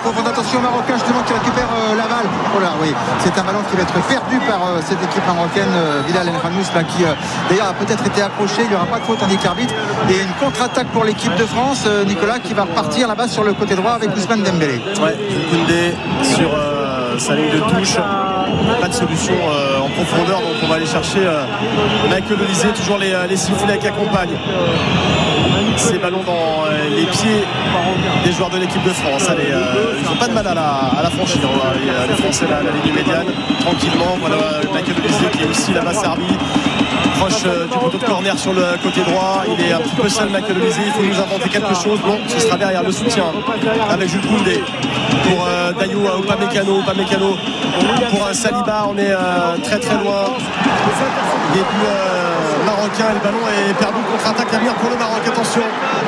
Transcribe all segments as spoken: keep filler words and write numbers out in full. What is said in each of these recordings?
profondeur. Attention, Marocain justement qui récupère euh, la balle. Oh là, oui, c'est un ballon qui va être perdu par euh, cette équipe marocaine. Euh, Bilal El Khanous là qui euh, d'ailleurs a peut-être été accroché. Il n'y aura pas de faute, indique l'arbitre. Et une contre-attaque pour l'équipe de France, euh, Nicolas, qui va repartir là-bas sur le côté droit avec Ousmane Dembélé. Ouais, Koundé sur euh, sa ligne de touche. Pas de solution euh, en profondeur, donc on va aller chercher euh, Michael Olise, toujours les, les sifflets qui accompagnent ces ballons dans euh, les pieds des joueurs de l'équipe de France. Allez, euh, ils n'ont pas de mal à la, à la franchir. Les, les Français, la, la ligne médiane, tranquillement. Voilà, Michael Olise qui est aussi là-bas servi. Proche euh, du poteau de corner sur le côté droit. Il est un petit peu seul, Michael Olise. Il faut nous inventer quelque chose. Bon, ce sera derrière le soutien avec Jules Koundé pour euh, Dayou Upamecano. Upamecano pour euh, Saliba. On est euh, très très loin. Début euh, marocain. Le ballon est perdu. Contre-attaque à venir pour le Maroc. Attention.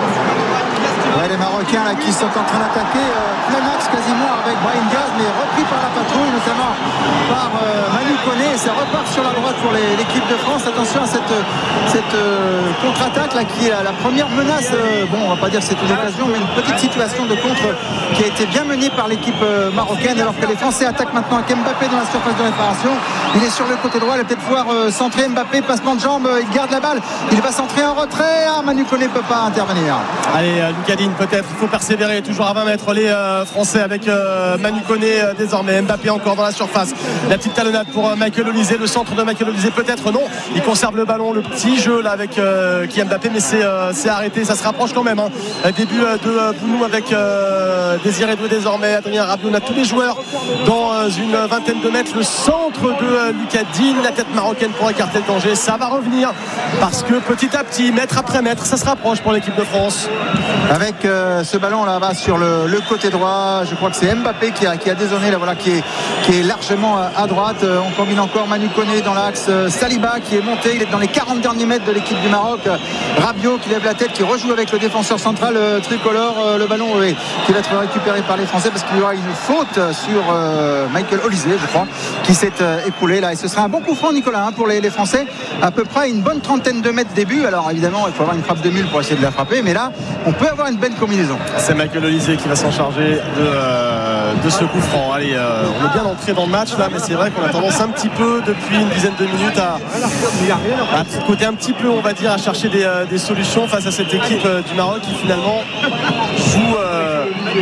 Ouais, les Marocains là, qui sont en train d'attaquer euh, plein axe quasiment avec Brahim Diaz, mais repris par la patrouille, notamment par euh, Manu Koné. Ça repart sur la droite pour les, l'équipe de France. Attention à cette, cette euh, contre-attaque là, qui est la, la première menace. Euh, bon, on va pas dire que c'est une occasion, mais une petite situation de contre qui a été bien menée par l'équipe euh, marocaine, alors que les Français attaquent maintenant avec Mbappé dans la surface de réparation. Il est sur le côté droit, il va peut-être pouvoir euh, centrer. Mbappé, passement de jambe, euh, il garde la balle, il va centrer en retrait. Ah, Manu Koné ne peut pas intervenir. Allez, euh, Lucas Digne, peut-être, il faut persévérer, toujours à vingt mètres les euh, Français avec euh, Manu Koné euh, désormais. Mbappé encore dans la surface, la petite talonnade pour euh, Michael Olise, le centre de Michael Olise, peut-être non, il conserve le ballon, le petit jeu là avec euh, qui Mbappé, mais c'est, euh, c'est arrêté, ça se rapproche quand même, hein. Début euh, de euh, Bounou avec euh, Désiré Doué désormais, Adrien Rabiot, on a tous les joueurs dans euh, une vingtaine de mètres, le centre de euh, Lucas Digne, la tête marocaine pour écarter le danger, ça va revenir parce que petit à petit, mètre après mètre, ça se rapproche pour l'équipe de France. Avec euh, ce ballon là-bas sur le, le côté droit, je crois que c'est Mbappé qui a, qui a dézonné là, voilà, qui est, qui est largement à droite. Euh, on combine encore Manu Koné dans l'axe, euh, Saliba qui est monté, il est dans les quarante derniers mètres de l'équipe du Maroc. Rabiot qui lève la tête, qui rejoue avec le défenseur central euh, tricolore. Euh, le ballon oui, qui va être récupéré par les Français parce qu'il y aura une faute sur euh, Michael Olise, je crois, qui s'est euh, écoulé là. Et ce sera un bon coup franc, Nicolas, hein, pour les, les Français. À peu près une bonne trentaine de mètres début. Alors évidemment, il faut avoir une frappe de mule pour essayer de la frapper, mais là, on peut avoir une belle combinaison. C'est Michael Olise qui va s'en charger de, euh, de ce coup franc. Allez, euh, on est bien entré dans le match là, mais c'est vrai qu'on a tendance un petit peu depuis une dizaine de minutes à, à côté un petit peu, on va dire, à chercher des, euh, des solutions face à cette équipe euh, du Maroc qui finalement joue euh,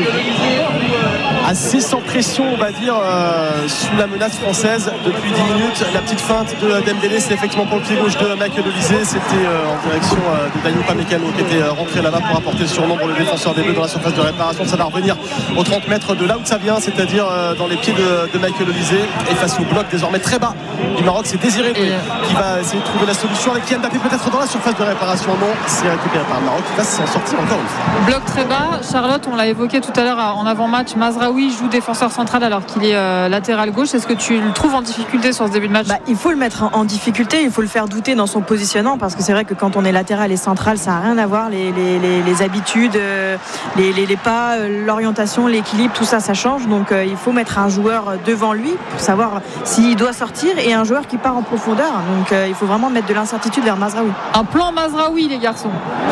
assez sans pression, on va dire, euh, sous la menace française depuis dix minutes. La petite feinte de Dembélé, c'est effectivement pour le pied gauche de Michael Olise. C'était euh, en direction euh, de Dayou Upamecano qui était euh, rentré là-bas pour apporter le surnom pour le défenseur des Bleus dans la surface de réparation. Ça va revenir aux trente mètres de là où ça vient, c'est-à-dire euh, dans les pieds de, de Michael Olise. Et face au bloc désormais très bas du Maroc, c'est Désiré Doué qui va essayer de trouver la solution avec Kylian Mbappé peut-être dans la surface de réparation. Non, c'est récupéré par le Maroc qui va s'en sortir encore une fois. Bloc très bas. Charlotte, on l'a évoqué tout à l'heure en avant-match, Mazraoui joue défenseur central alors qu'il est euh, latéral gauche. Est-ce que tu le trouves en difficulté sur ce début de match? Bah, il faut le mettre en difficulté, il faut le faire douter dans son positionnement parce que c'est vrai que quand on est latéral et central, ça n'a rien à voir. Les, les, les, les habitudes, les, les, les pas, l'orientation, l'équilibre, tout ça, ça change. Donc euh, il faut mettre un joueur devant lui pour savoir s'il doit sortir et un joueur qui part en profondeur. Donc euh, il faut vraiment mettre de l'incertitude vers Mazraoui. Un plan Mazraoui, les garçons.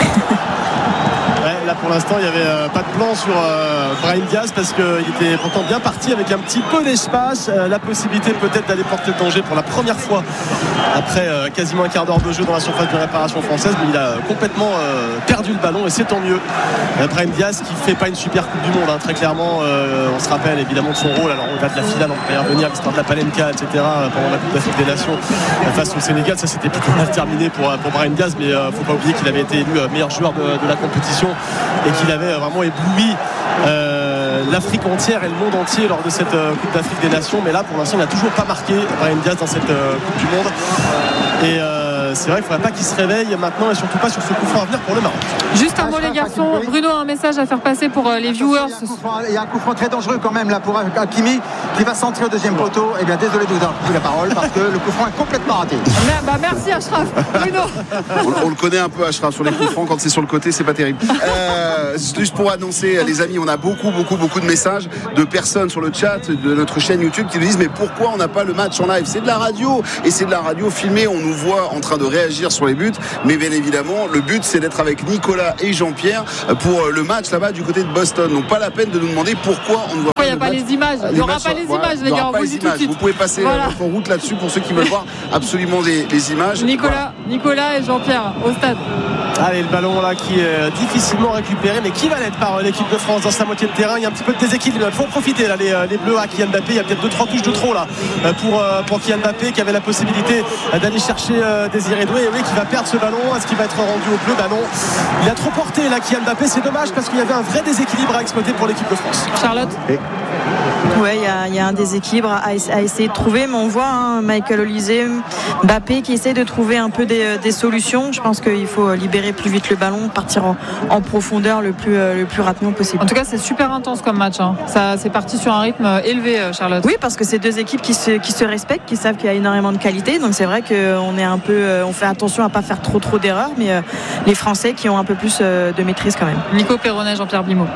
Ouais, là pour l'instant il n'y avait euh, pas de plan sur euh, Brahim Diaz parce qu'il était pourtant bien parti avec un petit peu d'espace, euh, la possibilité peut-être d'aller porter le danger pour la première fois après euh, quasiment un quart d'heure de jeu dans la surface de réparation française, mais il a complètement euh, perdu le ballon et c'est tant mieux. euh, Brahim Diaz qui fait pas une super coupe du monde, hein, très clairement. euh, on se rappelle évidemment de son rôle, alors on va de la finale, on peut y revenir, l'histoire de la Panenka, etc., pendant la Coupe d'Afrique des Nations euh, face au Sénégal. Ça c'était plutôt mal terminé pour, pour Brahim Diaz, mais euh, faut pas oublier qu'il avait été élu euh, meilleur joueur de, de la compétition et qu'il avait vraiment ébloui euh, l'Afrique entière et le monde entier lors de cette euh, Coupe d'Afrique des Nations. Mais là pour l'instant il n'a toujours pas marqué Brahim Diaz dans cette euh, Coupe du Monde et euh, c'est vrai qu'il ne faudrait pas qu'il se réveille maintenant et surtout pas sur ce coup franc à venir pour le Maroc. Juste un mot les garçons, Bruno a un message à faire passer pour euh, les viewers. Il y a un coup franc très dangereux quand même là pour Hakimi qui va centrer au deuxième poteau. Et eh bien désolé de vous avoir pris la parole parce que le coup franc est complètement raté. Bah, merci Achraf. Bruno. on, on le connaît un peu Achraf sur les coups francs, quand c'est sur le côté c'est pas terrible. Euh, juste pour annoncer les amis, on a beaucoup beaucoup beaucoup de messages de personnes sur le chat de notre chaîne YouTube qui nous disent mais pourquoi on n'a pas le match en live? C'est de la radio et c'est de la radio filmée, on nous voit en train de réagir sur les buts, mais bien évidemment le but c'est d'être avec Nicolas et Jean-Pierre pour le match là-bas du côté de Boston, donc pas la peine de nous demander pourquoi on ne voit pas. il n'y a pas les images. Il n'y aura pas les images, les gars, on vous le dit tout de suite. Vous pouvez passer voilà. votre route là-dessus pour ceux qui veulent voir absolument les, les images. Nicolas, voilà. Nicolas et Jean-Pierre au stade. Allez, le ballon là qui est difficilement récupéré, mais qui va l'être par l'équipe de France dans sa moitié de terrain. Il y a un petit peu de déséquilibre. Il faut en profiter là, les, les Bleus à Kylian Mbappé. Il y a peut-être deux trois touches de trop là pour, pour Kylian Mbappé qui avait la possibilité d'aller chercher Désiré Doué. Et oui, qui va perdre ce ballon. Est-ce qu'il va être rendu au bleu? Bah non. Il a trop porté là, Kylian Mbappé. C'est dommage parce qu'il y avait un vrai déséquilibre à exploiter pour l'équipe de France. Charlotte. Et... Ouais, il y, y a un déséquilibre à, à essayer de trouver, mais on voit hein, Michael Olise, Mbappé qui essaie de trouver un peu des, des solutions. Je pense qu'il faut libérer plus vite le ballon, partir en, en profondeur le plus, le plus rapidement possible. En tout cas, c'est super intense comme match. Hein. Ça, c'est parti sur un rythme élevé, Charlotte. Oui, parce que c'est deux équipes qui se, qui se respectent, qui savent qu'il y a énormément de qualité. Donc c'est vrai qu'on est un peu, on fait attention à pas faire trop trop d'erreurs, mais euh, les Français qui ont un peu plus euh, de maîtrise quand même. Nico Perronnet, Jean-Pierre Blimaud.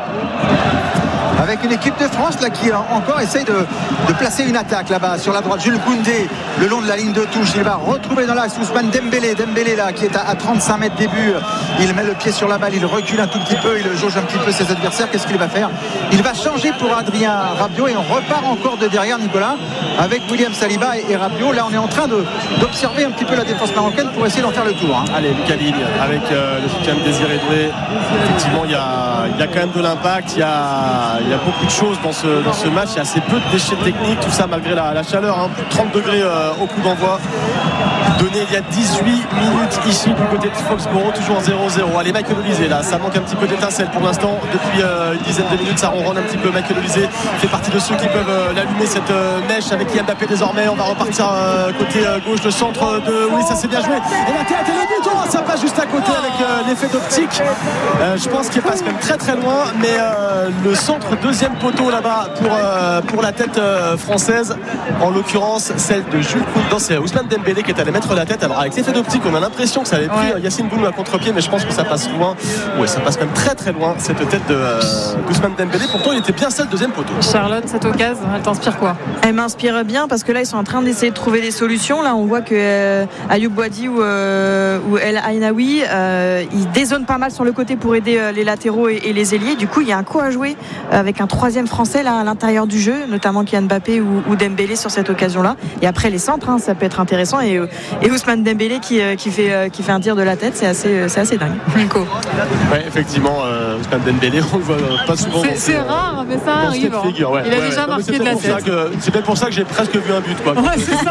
Avec une équipe de France là qui encore essaye de, de placer une attaque là-bas sur la droite. Jules Koundé le long de la ligne de touche, il va retrouver dans l'axe Ousmane Dembélé Dembélé là qui est à, à trente-cinq mètres début, il met le pied sur la balle, il recule un tout petit peu, il jauge un petit peu ses adversaires. Qu'est-ce qu'il va faire? Il va changer pour Adrien Rabiot et on repart encore de derrière, Nicolas, avec William Saliba et, et Rabiot. Là on est en train de, d'observer un petit peu la défense marocaine pour essayer d'en faire le tour hein. Allez, Lucas Digne avec euh, le soutien de Désiré Doué. Effectivement il y a, il y a quand même de l'impact, il y a, il y a beaucoup de choses dans ce, dans ce match. Il y a assez peu de déchets techniques, tout ça malgré la, la chaleur, hein, plus de trente degrés euh, au coup d'envoi donné il y a dix-huit minutes ici du côté de Foxborough, toujours zéro zéro. Allez, Michael Olise là, ça manque un petit peu d'étincelle pour l'instant depuis euh, une dizaine de minutes, ça ronronne un petit peu. Michael Olise fait partie de ceux qui peuvent euh, l'allumer cette euh, mèche avec Kylian Mbappé désormais. On va repartir euh, côté euh, gauche, le centre de oui, ça s'est bien joué et la tête et le but, oh, ça passe juste à côté avec euh, l'effet d'optique. euh, je pense qu'il passe même très très loin, mais euh, le centre deuxième poteau là-bas pour, euh, pour la tête euh, française, en l'occurrence celle de Jules Koundé. C'est Ousmane Dembélé qui est allé mettre la tête. Alors avec l'effet d'optique on a l'impression que ça avait pris ouais. Yacine Bounou à contre-pied, mais je pense que ça passe loin. Ouais, ça passe même très très loin cette tête de euh, Ousmane Dembélé. Pourtant il était bien celle deuxième poteau. Charlotte, cette occasion, elle t'inspire quoi? Elle m'inspire bien parce que là ils sont en train d'essayer de trouver des solutions. Là on voit que euh, Ayoub Boadi ou, euh, ou El Ainaoui euh, ils dézonent pas mal sur le côté pour aider euh, les latéraux et, et les ailiers. Du coup il y a un coup à jouer avec un troisième français là à l'intérieur du jeu, notamment Kylian Mbappé ou, ou Dembélé sur cette occasion là. Et après les centres hein, ça peut être intéressant et, et Ousmane Dembélé qui, qui, fait, qui fait un tir de la tête, c'est assez, c'est assez dingue. Nico. Ouais, effectivement euh, Ousmane Dembélé on le voit pas souvent c'est, c'est rare mais ça arrive hein. Figure, ouais. Il a ouais, déjà ouais. marqué de la tête que, c'est peut-être pour ça que j'ai presque vu un but quoi. Ouais c'est ça.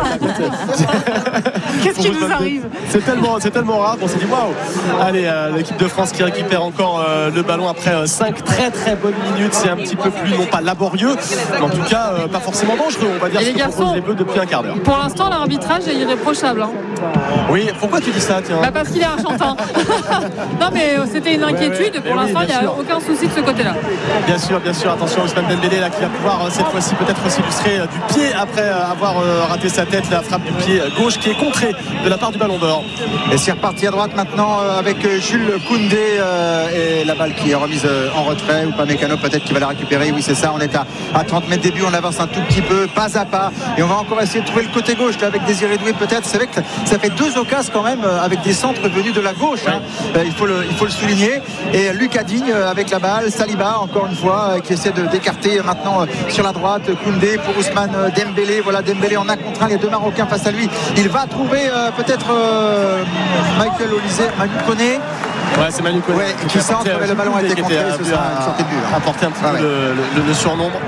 Qu'est-ce qui nous arrive? C'est tellement, c'est tellement rare qu'on s'est dit waouh. Allez euh, l'équipe de France qui récupère encore euh, le ballon après euh, cinq très très bonnes minutes. C'est un petit peu plus non pas laborieux mais en tout cas euh, pas forcément dangereux on va dire. Et ce les que garçons, les Bleus depuis un quart d'heure. Pour l'instant l'arbitrage est irréprochable hein. Oui, pourquoi tu dis ça tiens? Bah parce qu'il est argentin. Non mais c'était une inquiétude. Ouais, ouais. Pour mais l'instant il oui, n'y a sûr. Aucun souci de ce côté-là. Bien sûr, bien sûr. Attention Ousmane Dembélé là qui va pouvoir euh, cette fois-ci peut-être s'illustrer euh, du pied après euh, avoir euh, raté sa tête. La frappe du pied euh, gauche qui est contrée de la part du Ballon d'Or. Et c'est reparti à droite maintenant euh, avec euh, Jules Koundé euh, et la balle qui est remise euh, en retrait. Ou pas Mécano peut-être qui va la récupérer. Oui c'est ça, on est à, à trente mètres début, on avance un tout petit peu, pas à pas. Et on va encore essayer de trouver le côté gauche là, avec Désiré Doué peut-être. C'est vrai que ça fait deux occasions quand même euh, avec des centres venus de la gauche hein. euh, il, faut le, il faut le souligner. Et Lucas Digne euh, avec la balle, Saliba encore une fois euh, qui essaie de, d'écarter euh, maintenant euh, sur la droite, Koundé pour Ousmane euh, Dembélé. Voilà Dembélé en un contre un, les deux Marocains face à lui. Il va trouver euh, peut-être euh, Michael Olise, Manu Koné. Ouais, c'est Manu Koné ouais, qui centre, mais le ballon a été contré, ce sera une sortie de but. Hein. Apporter un petit ah, peu ouais. le, le, le surnombre.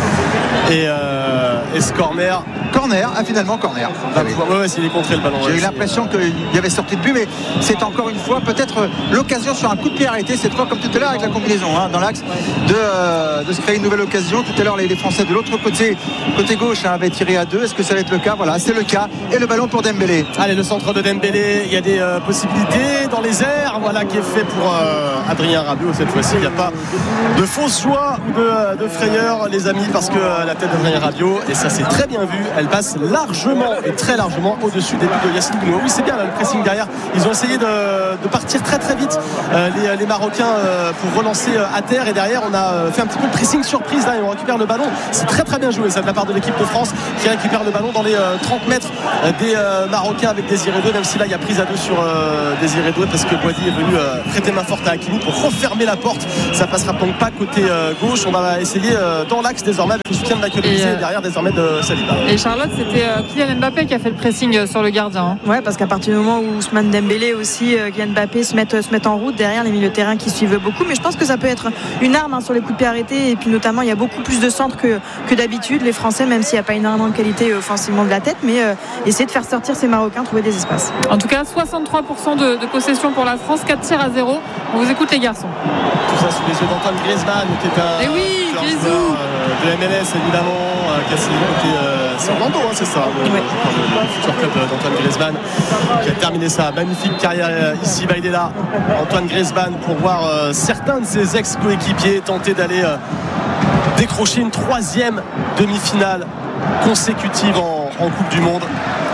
Et, euh, et ce corner. Corner, ah finalement corner. Ah, oui. Ouais, ouais, s'il est contré le ballon. J'ai ouais, eu l'impression qu'il y avait sorti de but, mais c'est encore une fois peut-être l'occasion sur un coup de pied arrêté, cette fois comme tout à l'heure avec la combinaison hein, dans l'axe de, euh, de se créer une nouvelle occasion. Tout à l'heure les, les Français de l'autre côté, côté gauche hein, avaient tiré à deux. Est-ce que ça va être le cas? Voilà, c'est le cas. Et le ballon pour Dembélé. Allez, le centre de Dembélé, il y a des euh, possibilités dans les airs, voilà qui est fait pour euh, Adrien Rabiot cette fois-ci. Il n'y a pas de fausse joie ou de, de frayeur les amis, parce que euh, la tête d'Adrien Rabiot et et ça c'est très bien vu. Elle passe largement et très largement au-dessus des buts de Yacine Bounou. Oui, c'est bien là, le pressing derrière. Ils ont essayé de, de partir très très vite euh, les, les Marocains euh, pour relancer euh, à terre, et derrière on a fait un petit peu de pressing surprise là et on récupère le ballon. C'est très très bien joué ça de la part de l'équipe de France qui récupère le ballon dans les euh, trente mètres euh, des euh, Marocains avec Désiré Doué, même si là il y a prise à deux sur euh, Désiré Doué parce que Boadi est venu euh, prêter main forte à Hakimi pour refermer la porte. Ça passera donc pas côté euh, gauche. On va essayer euh, dans l'axe désormais avec le soutien de Michael Olise et, euh, et derrière désormais de Saliba. Et Charlotte, c'était euh, Kylian Mbappé qui a fait le pressing sur le gardien. Hein. Ouais, parce qu'à partir du moment où Ousmane Dembélé aussi, euh, Kylian Mbappé se mettent, se mettent en route derrière les milieux de terrain qui suivent beaucoup. Mais je pense que ça peut être une arme hein, sur les coups de pied arrêtés. Et puis notamment, il y a beaucoup plus de centres que, que d'habitude. Les Français, même s'il n'y a pas énormément de qualité offensivement de la tête, mais euh, essayer de faire sortir ces Marocains, trouver des espaces. En tout cas, soixante-trois pour cent de, de possession pour la France, quatre tirs à zéro. On vous écoute les garçons. Tout ça sous les yeux d'Antoine Griezmann qui est un Et oui, joueur euh, de M L S évidemment, euh, qui a signé côté euh, c'est Orlando, hein, c'est ça, le, ouais. le, le futur club d'Antoine Griezmann qui a terminé sa magnifique carrière euh, ici. Bah, il est là, Antoine Griezmann, pour voir euh, certains de ses ex-coéquipiers tenter d'aller euh, décrocher une troisième demi-finale consécutive en, en Coupe du Monde.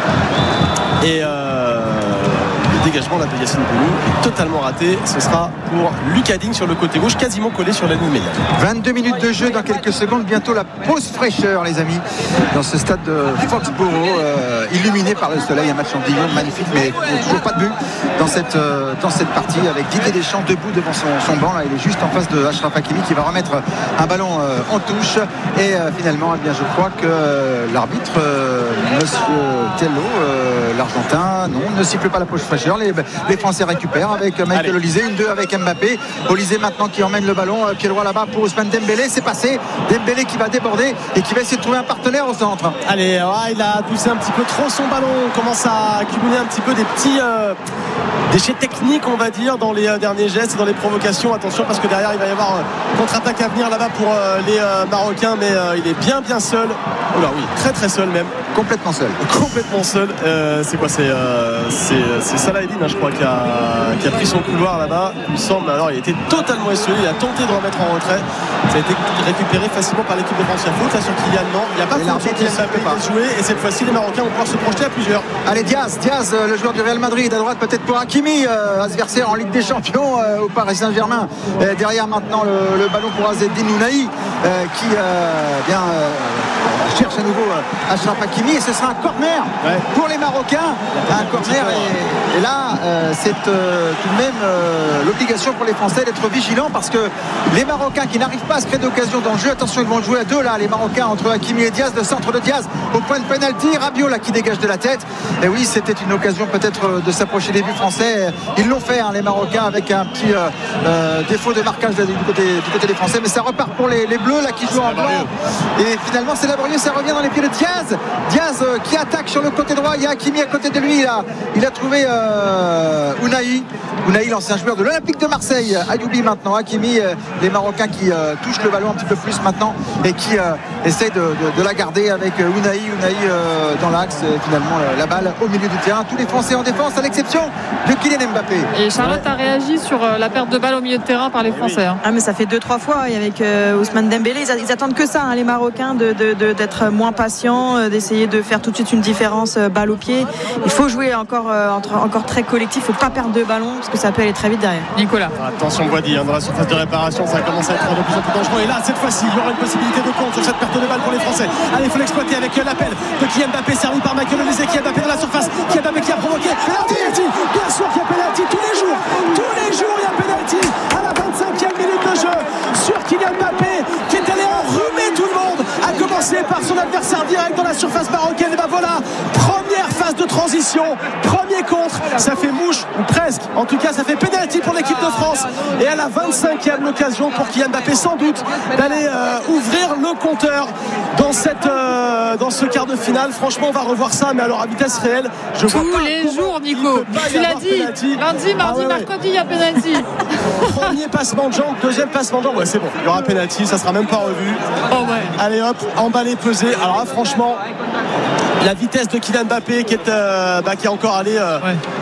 Et euh, le dégagement là, de Yacine Bounou est totalement raté. Ce sera pour Lucas Digne sur le côté gauche, quasiment collé sur la ligne médiane. vingt-deux minutes de jeu dans quelques secondes. Bientôt la pause fraîcheur, les amis, dans ce stade de Foxborough, euh, illuminé par le soleil. Un match en Dijon magnifique, mais toujours pas de but dans cette, euh, dans cette partie, avec Didier Deschamps debout devant son, son banc. Là, il est juste en face de Achraf Hakimi qui va remettre un ballon euh, en touche. Et euh, finalement, eh bien, je crois que euh, l'arbitre, euh, Monsieur Tello, euh, l'Argentin, non, ne siffle pas la pause fraîcheur. Les, les Français récupèrent avec Michael Olise, une deux avec Mbappé. Olise maintenant qui emmène le ballon, pied droit là-bas pour Ousmane Dembélé. C'est passé. Dembélé qui va déborder et qui va essayer de trouver un partenaire au centre. Allez, ouais, il a poussé un petit peu trop son ballon. On commence à accumuler un petit peu des petits euh, déchets techniques, on va dire, dans les euh, derniers gestes et dans les provocations. Attention parce que derrière il va y avoir euh, contre-attaque à venir là-bas pour euh, les euh, Marocains, mais euh, il est bien bien seul. Oh là oui, très très seul même. Complètement seul. Complètement seul. Euh, c'est quoi C'est euh, c'est, c'est Salah Eddine, hein, je crois, qui a, qui a pris son couloir là-bas. Il me semble. Alors il était totalement esselé. Il a tenté de remettre en retrait. Ça a été récupéré facilement par l'équipe de France. Il y a faute là sur Kylian. Non, il n'y a pas de faute sur Kylian Mbappé qui a joué. Et cette fois-ci, les Marocains vont pouvoir se projeter à plusieurs. Allez, Diaz, Diaz, le joueur du Real Madrid, à droite peut-être pour Hakimi, euh, adversaire en Ligue des Champions euh, au Paris Saint-Germain. Euh, derrière maintenant le, le ballon pour Azzedine Ounahi euh, qui euh, bien euh, cherche à nouveau euh, Achraf Hakimi, et ce sera un corner ouais. pour les Marocains. Un corner et, et là euh, c'est euh, tout de même euh, l'obligation pour les Français d'être vigilants, parce que les Marocains qui n'arrivent pas à se créer d'occasion dans le jeu, attention, ils vont jouer à deux là, les Marocains, entre Hakimi et Diaz, le centre de Diaz au point de pénalty, Rabiot là qui dégage de la tête. Et oui, c'était une occasion peut-être de s'approcher des buts français. Ils l'ont fait, hein, les Marocains, avec un petit euh, euh, défaut de marquage du côté, du côté des Français, mais ça repart pour les, les Bleus là qui jouent en blanc. Et finalement c'est laborieux, ça revient dans les pieds de Diaz. Diaz euh, qui attaque sur le côté droit. Il y a Hakimi à côté de lui là. Il a trouvé euh, Ounahi. Ounahi, l'ancien joueur de l'Olympique de Marseille. Ayoubi maintenant. Hakimi, euh, les Marocains qui euh, touchent le ballon un petit peu plus maintenant et qui euh, essayent de, de, de la garder avec euh, Ounahi. Ounahi euh, dans l'axe. Et finalement euh, la balle au milieu du terrain. Tous les Français en défense à l'exception de Kylian Mbappé. Et Charlotte a réagi sur euh, la perte de balle au milieu de terrain par les Français. Hein. Ah mais ça fait deux trois fois et avec euh, Ousmane Dembélé. Ils, ils attendent que ça, hein, les Marocains, de, de, de, d'être moins patients, euh, d'essayer de faire tout de suite une différence euh, balle au pied. Il faut jouer encore, euh, entre, encore très collectif. Il ne faut pas perdre de ballon parce que ça peut aller très vite derrière. Nicolas. Attention, Boadi, hein, dans la surface de réparation, ça commence à être de plus en plus dangereux. Et là, cette fois-ci, il y aura une possibilité de compte sur cette perte de balle pour les Français. Allez, il faut l'exploiter avec euh, l'appel de Kylian Mbappé, servi par Michael Olise. Kylian Mbappé dans la surface. Kylian Mbappé qui a provoqué. Penalty, bien sûr qu'il y a penalty tous les jours. Tous les jours, il y a penalty à la vingt-cinquième minute de jeu sur Kylian Mbappé qui est allé enrhumer tout le monde, à commencer par son adversaire direct dans la surface marocaine. Et ben voilà, première phase de transition, premier contre, ça fait mouche, ou presque, en tout cas ça fait pénalty pour l'équipe de France. Et à la vingt-cinquième, l'occasion pour Kylian Mbappé sans doute d'aller euh, ouvrir le compteur dans, cette, euh, dans ce quart de finale. Franchement, on va revoir ça, mais alors à vitesse réelle, je tous vois pas les jours, Nico, tu l'as dit, penalty. Lundi, mardi, ah ouais, mercredi, il y a pénalty. Premier passement de jambe, deuxième passement de jambe, ouais c'est bon, il y aura pénalty, ça sera même pas revu. Oh ouais. Allez hop, emballé, pesé. Alors là franchement, la vitesse de Kylian Mbappé qui est, euh, bah, qui est encore allé euh, ouais.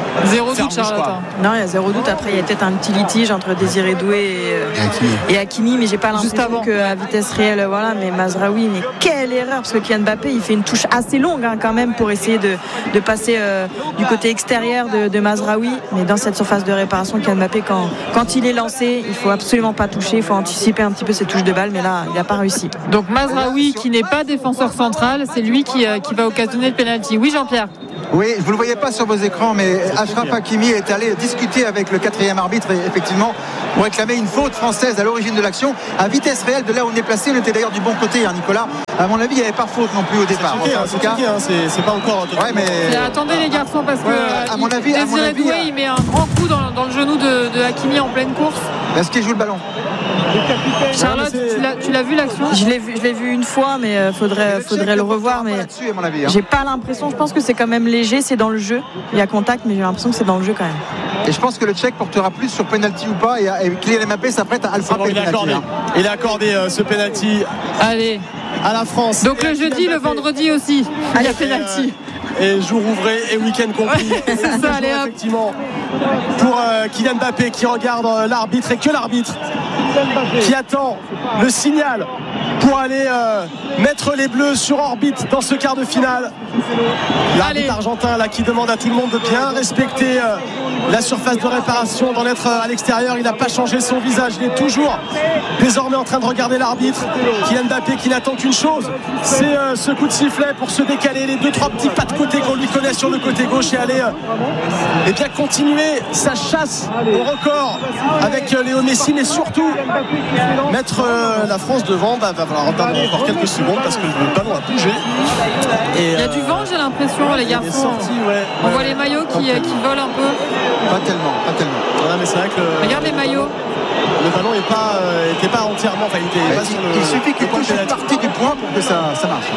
Zéro doute, Charlotte. Non, il y a zéro doute. Après, il y a peut-être un petit litige entre Désiré Doué et, euh, et, Hakimi. et Hakimi, mais j'ai pas l'impression qu'à vitesse réelle, voilà. Mais Mazraoui, mais quelle erreur, parce que Kylian Mbappé, il fait une touche assez longue hein, quand même pour essayer de, de passer euh, du côté extérieur de, de Mazraoui. Mais dans cette surface de réparation, Kylian Mbappé, quand, quand il est lancé, il faut absolument pas toucher, il faut anticiper un petit peu ses touches de balle, mais là, il n'a pas réussi. Donc Mazraoui, qui n'est pas défenseur central, c'est lui qui, euh, qui va occasionner le penalty. Oui, Jean-Pierre. Oui, vous ne le voyez pas sur vos écrans, mais Achraf Hakimi est allé discuter avec le quatrième arbitre, effectivement, pour réclamer une faute française à l'origine de l'action, à vitesse réelle de là où on est placé. On était d'ailleurs du bon côté, hein, Nicolas. À mon avis, il n'y avait pas faute non plus au départ. C'est, enfin, c'est, cas, hein, c'est, c'est pas encore. Ouais, mais... Et attendez les garçons, parce que ouais, à mon avis, Désiré Doué, il met un grand coup dans, dans le genou de, de Hakimi en pleine course. Est-ce qu'il joue le ballon? Charlotte, tu l'as, tu l'as vu l'action? Je l'ai vu, je l'ai vu une fois, mais il faudrait, faudrait le revoir. Mais à mon avis, hein. J'ai pas l'impression. Je pense que c'est quand même léger, c'est dans le jeu. Il y a contact, mais j'ai l'impression que c'est dans le jeu quand même. Et je pense que le Tchèque portera plus sur penalty ou pas. Et, et Kylian Mbappé s'apprête à le frapper. Il a accordé, hein. Il a accordé euh, ce penalty. Allez. À la France. Donc le jeudi, le vendredi aussi. Il y a penalty. Et jour ouvré et week-end compris. C'est ça, allez hop. Effectivement. Pour euh, Kylian Mbappé qui regarde euh, l'arbitre et que l'arbitre qui attend le signal pour aller euh, mettre les Bleus sur orbite dans ce quart de finale. L'arbitre argentin là qui demande à tout le monde de bien respecter euh, la surface de réparation, d'en être à l'extérieur. Il n'a pas changé son visage, il est toujours désormais en train de regarder l'arbitre. Kylian Mbappé qui n'attend qu'une chose, c'est euh, ce coup de sifflet pour se décaler, les deux trois petits pas de côté qu'on lui connaît sur le côté gauche et aller euh, et bien continuer sa chasse au record avec euh, Léo Messi, mais surtout mettre euh, la France devant. Bah, va falloir attendre encore quelques secondes parce que le ballon a bougé. Et il y a euh, du vent, j'ai l'impression, les garçons. Sorti, ouais, on ouais, voit les maillots qui, qui volent un peu. Pas tellement, pas tellement. Voilà, mais c'est vrai que le, regarde les maillots. Le ballon n'est pas, euh, était pas entièrement. Enfin, il était pas il, sur le, il suffit qu'il touche une partie du point pour que ça, ça marche.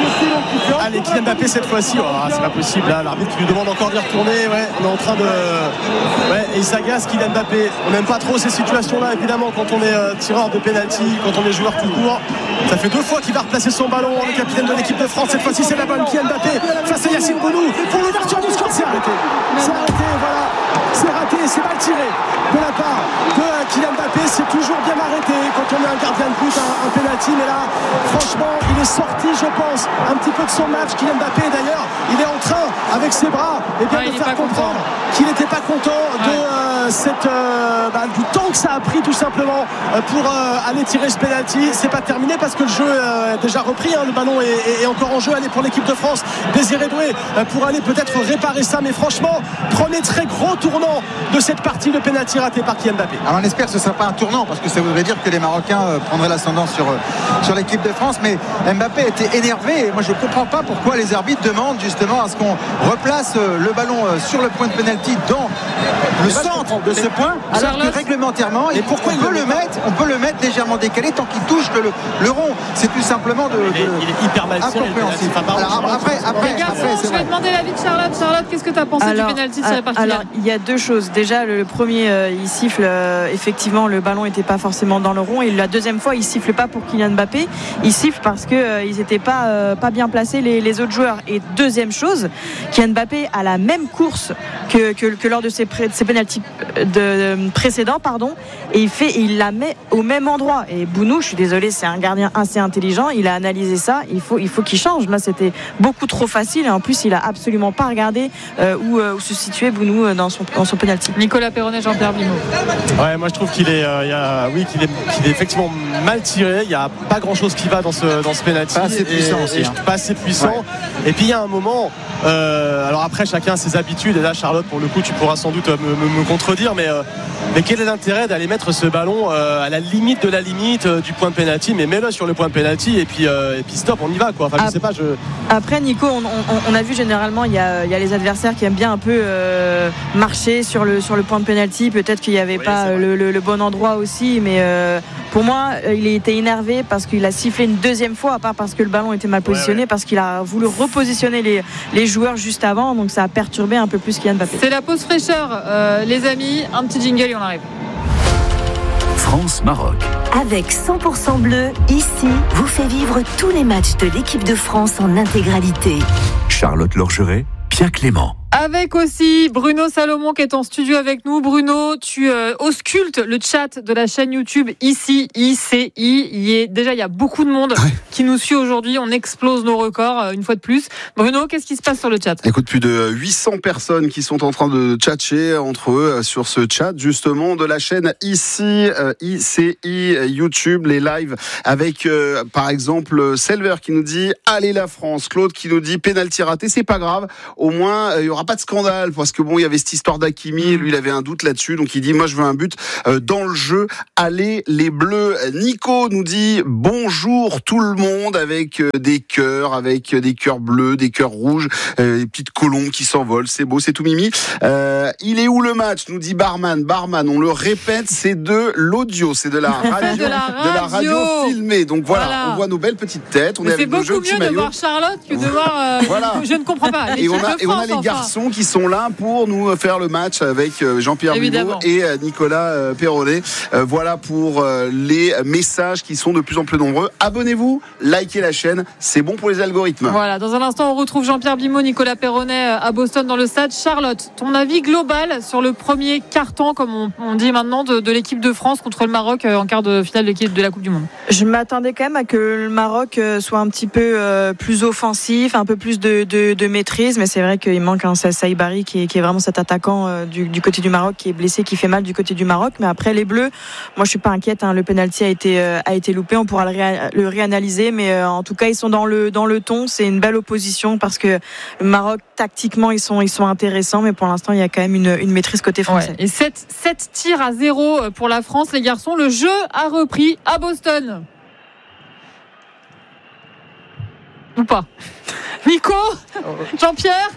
Allez, Kylian Mbappé cette fois-ci. Oh, c'est pas possible. Là, l'arbitre qui lui demande encore d'y retourner. Ouais, on est en train de. Ouais, et il s'agace, Kylian Mbappé. On n'aime pas trop ces situations-là, évidemment, quand on est euh, tireur de penalty, quand on est joueur tout court. Ça fait deux fois qu'il va replacer son ballon. Le capitaine de l'équipe de France. Cette fois-ci, c'est la bonne. Kylian Mbappé face à Yacine Bounou pour l'ouverture du score. C'est arrêté. C'est arrêté. Voilà. C'est raté. C'est mal tiré de la part de Kylian Mbappé. C'est toujours bien arrêté quand on est un gardien de but, un, un penalty. Mais là, franchement, il est sorti, je pense, un petit peu de son match. Kylian Mbappé, d'ailleurs, il est en train, avec ses bras, et bien ouais, de faire comprendre content. qu'il n'était pas content de ouais. euh, cette, euh, bah, du temps que ça a pris, tout simplement, euh, pour euh, aller tirer ce penalty. C'est pas terminé parce que le jeu euh, est déjà repris. Hein, le ballon est, est, est encore en jeu. Allez, pour l'équipe de France, Désiré Doué euh, pour aller peut-être réparer ça. Mais franchement, premier très gros tournant de cette partie, le penalty raté par Kylian Mbappé. Alors on espère que ce ne sera pas un tournant parce que ça voudrait dire que les Marocains euh, prendraient l'ascendant sur, euh, sur l'équipe de France. Mais Mbappé était énervé et moi je ne comprends pas pourquoi les arbitres demandent justement à ce qu'on replace euh, le ballon euh, sur le point de penalty dans le centre de ce point, alors Charlotte. que réglementairement et pourquoi on peut le mettre on peut le mettre légèrement décalé tant qu'il touche le, le rond. C'est tout simplement de, de il, est, il est hyper mal incompréhensible. Alors après, après, les garçons, après je vais vrai. demander l'avis de Charlotte. Charlotte, qu'est-ce que tu as pensé alors, du penalty sur la partie? Alors il y a deux choses. Déjà le, le premier euh, il siffle euh, effectivement le ballon n'était pas forcément dans le rond, et la deuxième fois il siffle pas pour Kylian Mbappé, il siffle parce que euh, ils n'étaient pas euh, pas bien placés les, les autres joueurs. Et deuxième chose, Kylian Mbappé a la même course que, que, que lors de ses, pré, de ses pénaltys de, de, précédents pardon, et il fait il la met au même endroit. Et Bounou, je suis désolé, c'est un gardien assez intelligent, il a analysé ça, il faut il faut qu'il change. Là c'était beaucoup trop facile et en plus il a absolument pas regardé euh, où, euh, où se situait Bounou dans son dans son pénalty. Nicolas Perronnet, Jean-Pierre Blimaud. Ouais, moi je trouve qu'il est, euh, il y a, oui, qu'il est, qu'il est effectivement mal tiré. Il n'y a pas grand-chose qui va dans ce dans ce penalty. Pas assez puissant et, aussi. Et, hein. Pas assez puissant. Ouais. Et puis il y a un moment. Euh, alors après, chacun a ses habitudes. Et là, Charlotte, pour le coup, tu pourras sans doute me, me, me contredire, mais euh, mais quel est l'intérêt d'aller mettre ce ballon euh, à la limite de la limite euh, du point de penalty? Mais mets-le sur le point de penalty et puis euh, et puis stop, on y va quoi. Enfin, je sais pas. Je... Après, Nico, on, on, on a vu généralement il y a il y a les adversaires qui aiment bien un peu euh, marcher sur le sur le point de penalty. Peut-être qu'il n'y avait oui, pas le, le, le bon endroit aussi, mais euh, pour moi, il a été énervé parce qu'il a sifflé une deuxième fois, à part parce que le ballon était mal positionné, ouais, ouais. parce qu'il a voulu repositionner les, les joueurs juste avant, donc ça a perturbé un peu plus Kylian Mbappé. C'est la pause fraîcheur, euh, les amis. Un petit jingle et on arrive. France-Maroc. Avec cent pour cent bleu, ici, vous fait vivre tous les matchs de l'équipe de France en intégralité. Charlotte Lorgeret, Pierre Clément. avec aussi Bruno Salomon qui est en studio avec nous. Bruno, tu euh, auscultes le chat de la chaîne YouTube ici, I C I. Il y est, déjà, il y a beaucoup de monde ouais. qui nous suit aujourd'hui. On explose nos records euh, une fois de plus. Bruno, qu'est-ce qui se passe sur le chat ? Écoute, plus de huit cents personnes qui sont en train de tchatcher entre eux sur ce chat justement de la chaîne ici, euh, I C I YouTube, les lives avec euh, par exemple Selver qui nous dit allez la France, Claude qui nous dit pénalty raté, c'est pas grave, au moins il euh, y aura pas de scandale parce que bon il y avait cette histoire d'Hakimi, lui il avait un doute là-dessus, donc il dit moi je veux un but euh, dans le jeu, allez les Bleus. Nico nous dit bonjour tout le monde avec euh, des cœurs, avec euh, des cœurs bleus, des cœurs rouges, euh, des petites colombes qui s'envolent, c'est beau, c'est tout mimi. Euh, il est où le match, nous dit Barman. Barman, on le répète, c'est de l'audio, c'est de la radio, de, la radio. de la radio filmée. Donc voilà, voilà, on voit nos belles petites têtes, on mais est avec nos jeux petits maillots. C'est beaucoup mieux de voir Charlotte que de voir. Euh, voilà. Je ne comprends pas. Et on a, et on a les garçons enfin. qui sont là pour nous faire le match avec Jean-Pierre Bigot et Nicolas Perronnet. Euh, voilà pour euh, les messages qui sont de plus en plus nombreux. Abonnez-vous, likez la chaîne, c'est bon pour les algorithmes. Voilà, dans un instant, on retrouve Jean-Pierre Bimot, Nicolas Perronnet à Boston dans le stade. Charlotte, ton avis global sur le premier carton, comme on, on dit maintenant, de, de l'équipe de France contre le Maroc en quart de finale de, de la Coupe du Monde? Je m'attendais quand même à que le Maroc soit un petit peu euh, plus offensif, un peu plus de, de, de maîtrise, mais c'est vrai qu'il manque un Saïbari qui est, qui est vraiment cet attaquant euh, du, du côté du Maroc, qui est blessé, qui fait mal du côté du Maroc. Mais après les Bleus, moi je suis pas inquiète, hein, le penalty a été, euh, a été loupé, on pourra le, ré, le réanalyser, mais euh, en tout cas ils sont dans le, dans le ton, c'est une belle opposition parce que le Maroc tactiquement ils sont, ils sont intéressants, mais pour l'instant il y a quand même une, une maîtrise côté français. Ouais. Et sept tirs à zéro pour la France, les garçons. Le jeu a repris à Boston. Ou pas? Nico, Jean-Pierre?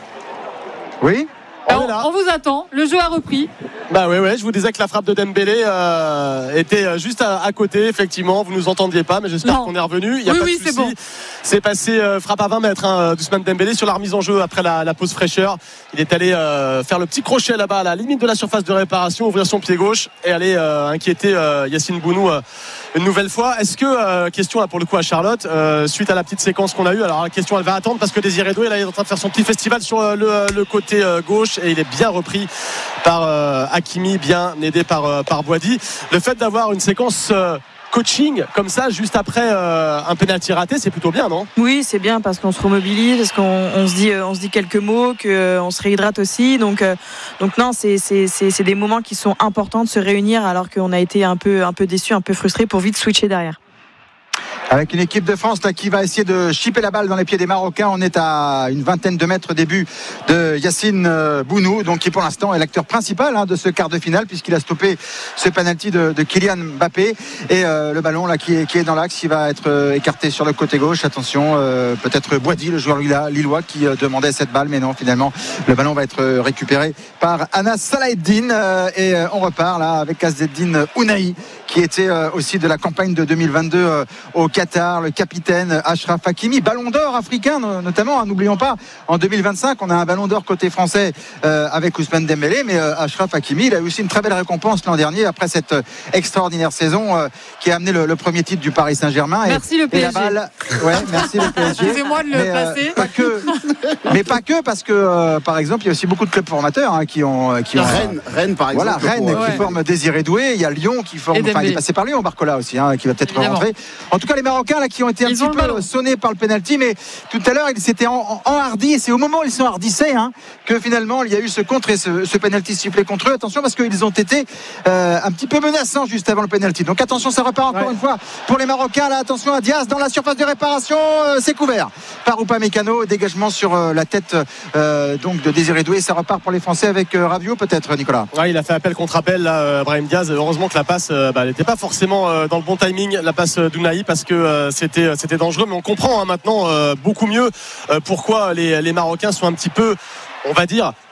Oui. On, on vous attend, le jeu a repris. Bah ouais ouais, je vous disais que la frappe de Dembélé euh, était juste à, à côté, effectivement, vous nous entendiez pas, mais j'espère non. qu'on est revenu. Il y a oui, pas oui, de c'est bon. C'est passé euh, frappe à vingt mètres hein, d'Ousmane Dembélé sur la remise en jeu après la, la pause fraîcheur. Il est allé euh, faire le petit crochet là-bas à la limite de la surface de réparation, ouvrir son pied gauche et aller euh, inquiéter euh, Yacine Bounou euh, une nouvelle fois. Est-ce que, euh, question là pour le coup à Charlotte, euh, suite à la petite séquence qu'on a eue, alors la question elle va attendre parce que Désiré Doué là, il est en train de faire son petit festival sur euh, le, le côté euh, gauche et il est bien repris par euh, Hakimi, bien aidé par, euh, par Boady. Le fait d'avoir une séquence euh, coaching comme ça juste après euh, un penalty raté, c'est plutôt bien, non? Oui, c'est bien parce qu'on se remobilise, parce qu'on on se dit, on se dit quelques mots, qu'on se réhydrate aussi. Donc, euh, donc non, c'est, c'est, c'est, c'est des moments qui sont importants de se réunir alors qu'on a été un peu, un peu déçus, un peu frustrés pour vite switcher derrière. Avec une équipe de France là, qui va essayer de chipper la balle dans les pieds des Marocains. On est à une vingtaine de mètres des buts de Yacine Bounou, donc qui pour l'instant est l'acteur principal hein, de ce quart de finale puisqu'il a stoppé ce penalty de, de Kylian Mbappé et euh, le ballon là qui est, qui est dans l'axe, il va être euh, écarté sur le côté gauche. Attention, euh, peut-être Boady, le joueur lillois qui euh, demandait cette balle, mais non, finalement le ballon va être récupéré par Anas Salaheddine euh, et euh, on repart là avec Azzeddine Ounahi qui était euh, aussi de la campagne de deux mille vingt-deux euh, au Qatar, le capitaine Achraf Hakimi, ballon d'or africain notamment, hein, n'oublions pas, en deux mille vingt-cinq on a un ballon d'or côté français euh, avec Ousmane Dembélé, mais euh, Achraf Hakimi il a eu aussi une très belle récompense l'an dernier après cette euh, extraordinaire saison euh, qui a amené le, le premier titre du Paris Saint-Germain. Merci et, le P S G. Et la balle, ouais, merci le P S G. Excusez-moi de le mais, passer. Euh, pas que, mais pas que parce que euh, par exemple il y a aussi beaucoup de clubs formateurs hein, qui ont, qui ont Rennes, Rennes par exemple. Voilà, Rennes pour, qui ouais. forme Désiré Doué, il y a Lyon qui forme, enfin il est passé par Lyon, Barcola aussi hein, qui va peut-être Évidemment. rentrer. En tout cas les Marocains là qui ont été un ils petit peu sonnés par le penalty, mais tout à l'heure ils s'étaient enhardis et c'est au moment où ils sont hardissés hein, que finalement il y a eu ce contre et ce, ce penalty sifflé contre eux. Attention parce qu'ils ont été euh, un petit peu menaçants juste avant le penalty. Donc attention, ça repart encore ouais. une fois pour les Marocains là. Attention à Diaz dans la surface de réparation, euh, c'est couvert par Upamecano, dégagement sur euh, la tête euh, donc de Désiré Doué. Ça repart pour les Français avec euh, Rabiot peut-être, Nicolas. Ouais, il a fait appel contre appel là, euh, Brahim Diaz. Heureusement que la passe euh, bah, elle n'était pas forcément euh, dans le bon timing, la passe euh, d'Ounahi, parce que euh, c'était, c'était dangereux, mais on comprend hein, maintenant euh, beaucoup mieux euh, pourquoi les, les Marocains sont un petit peu, on va dire,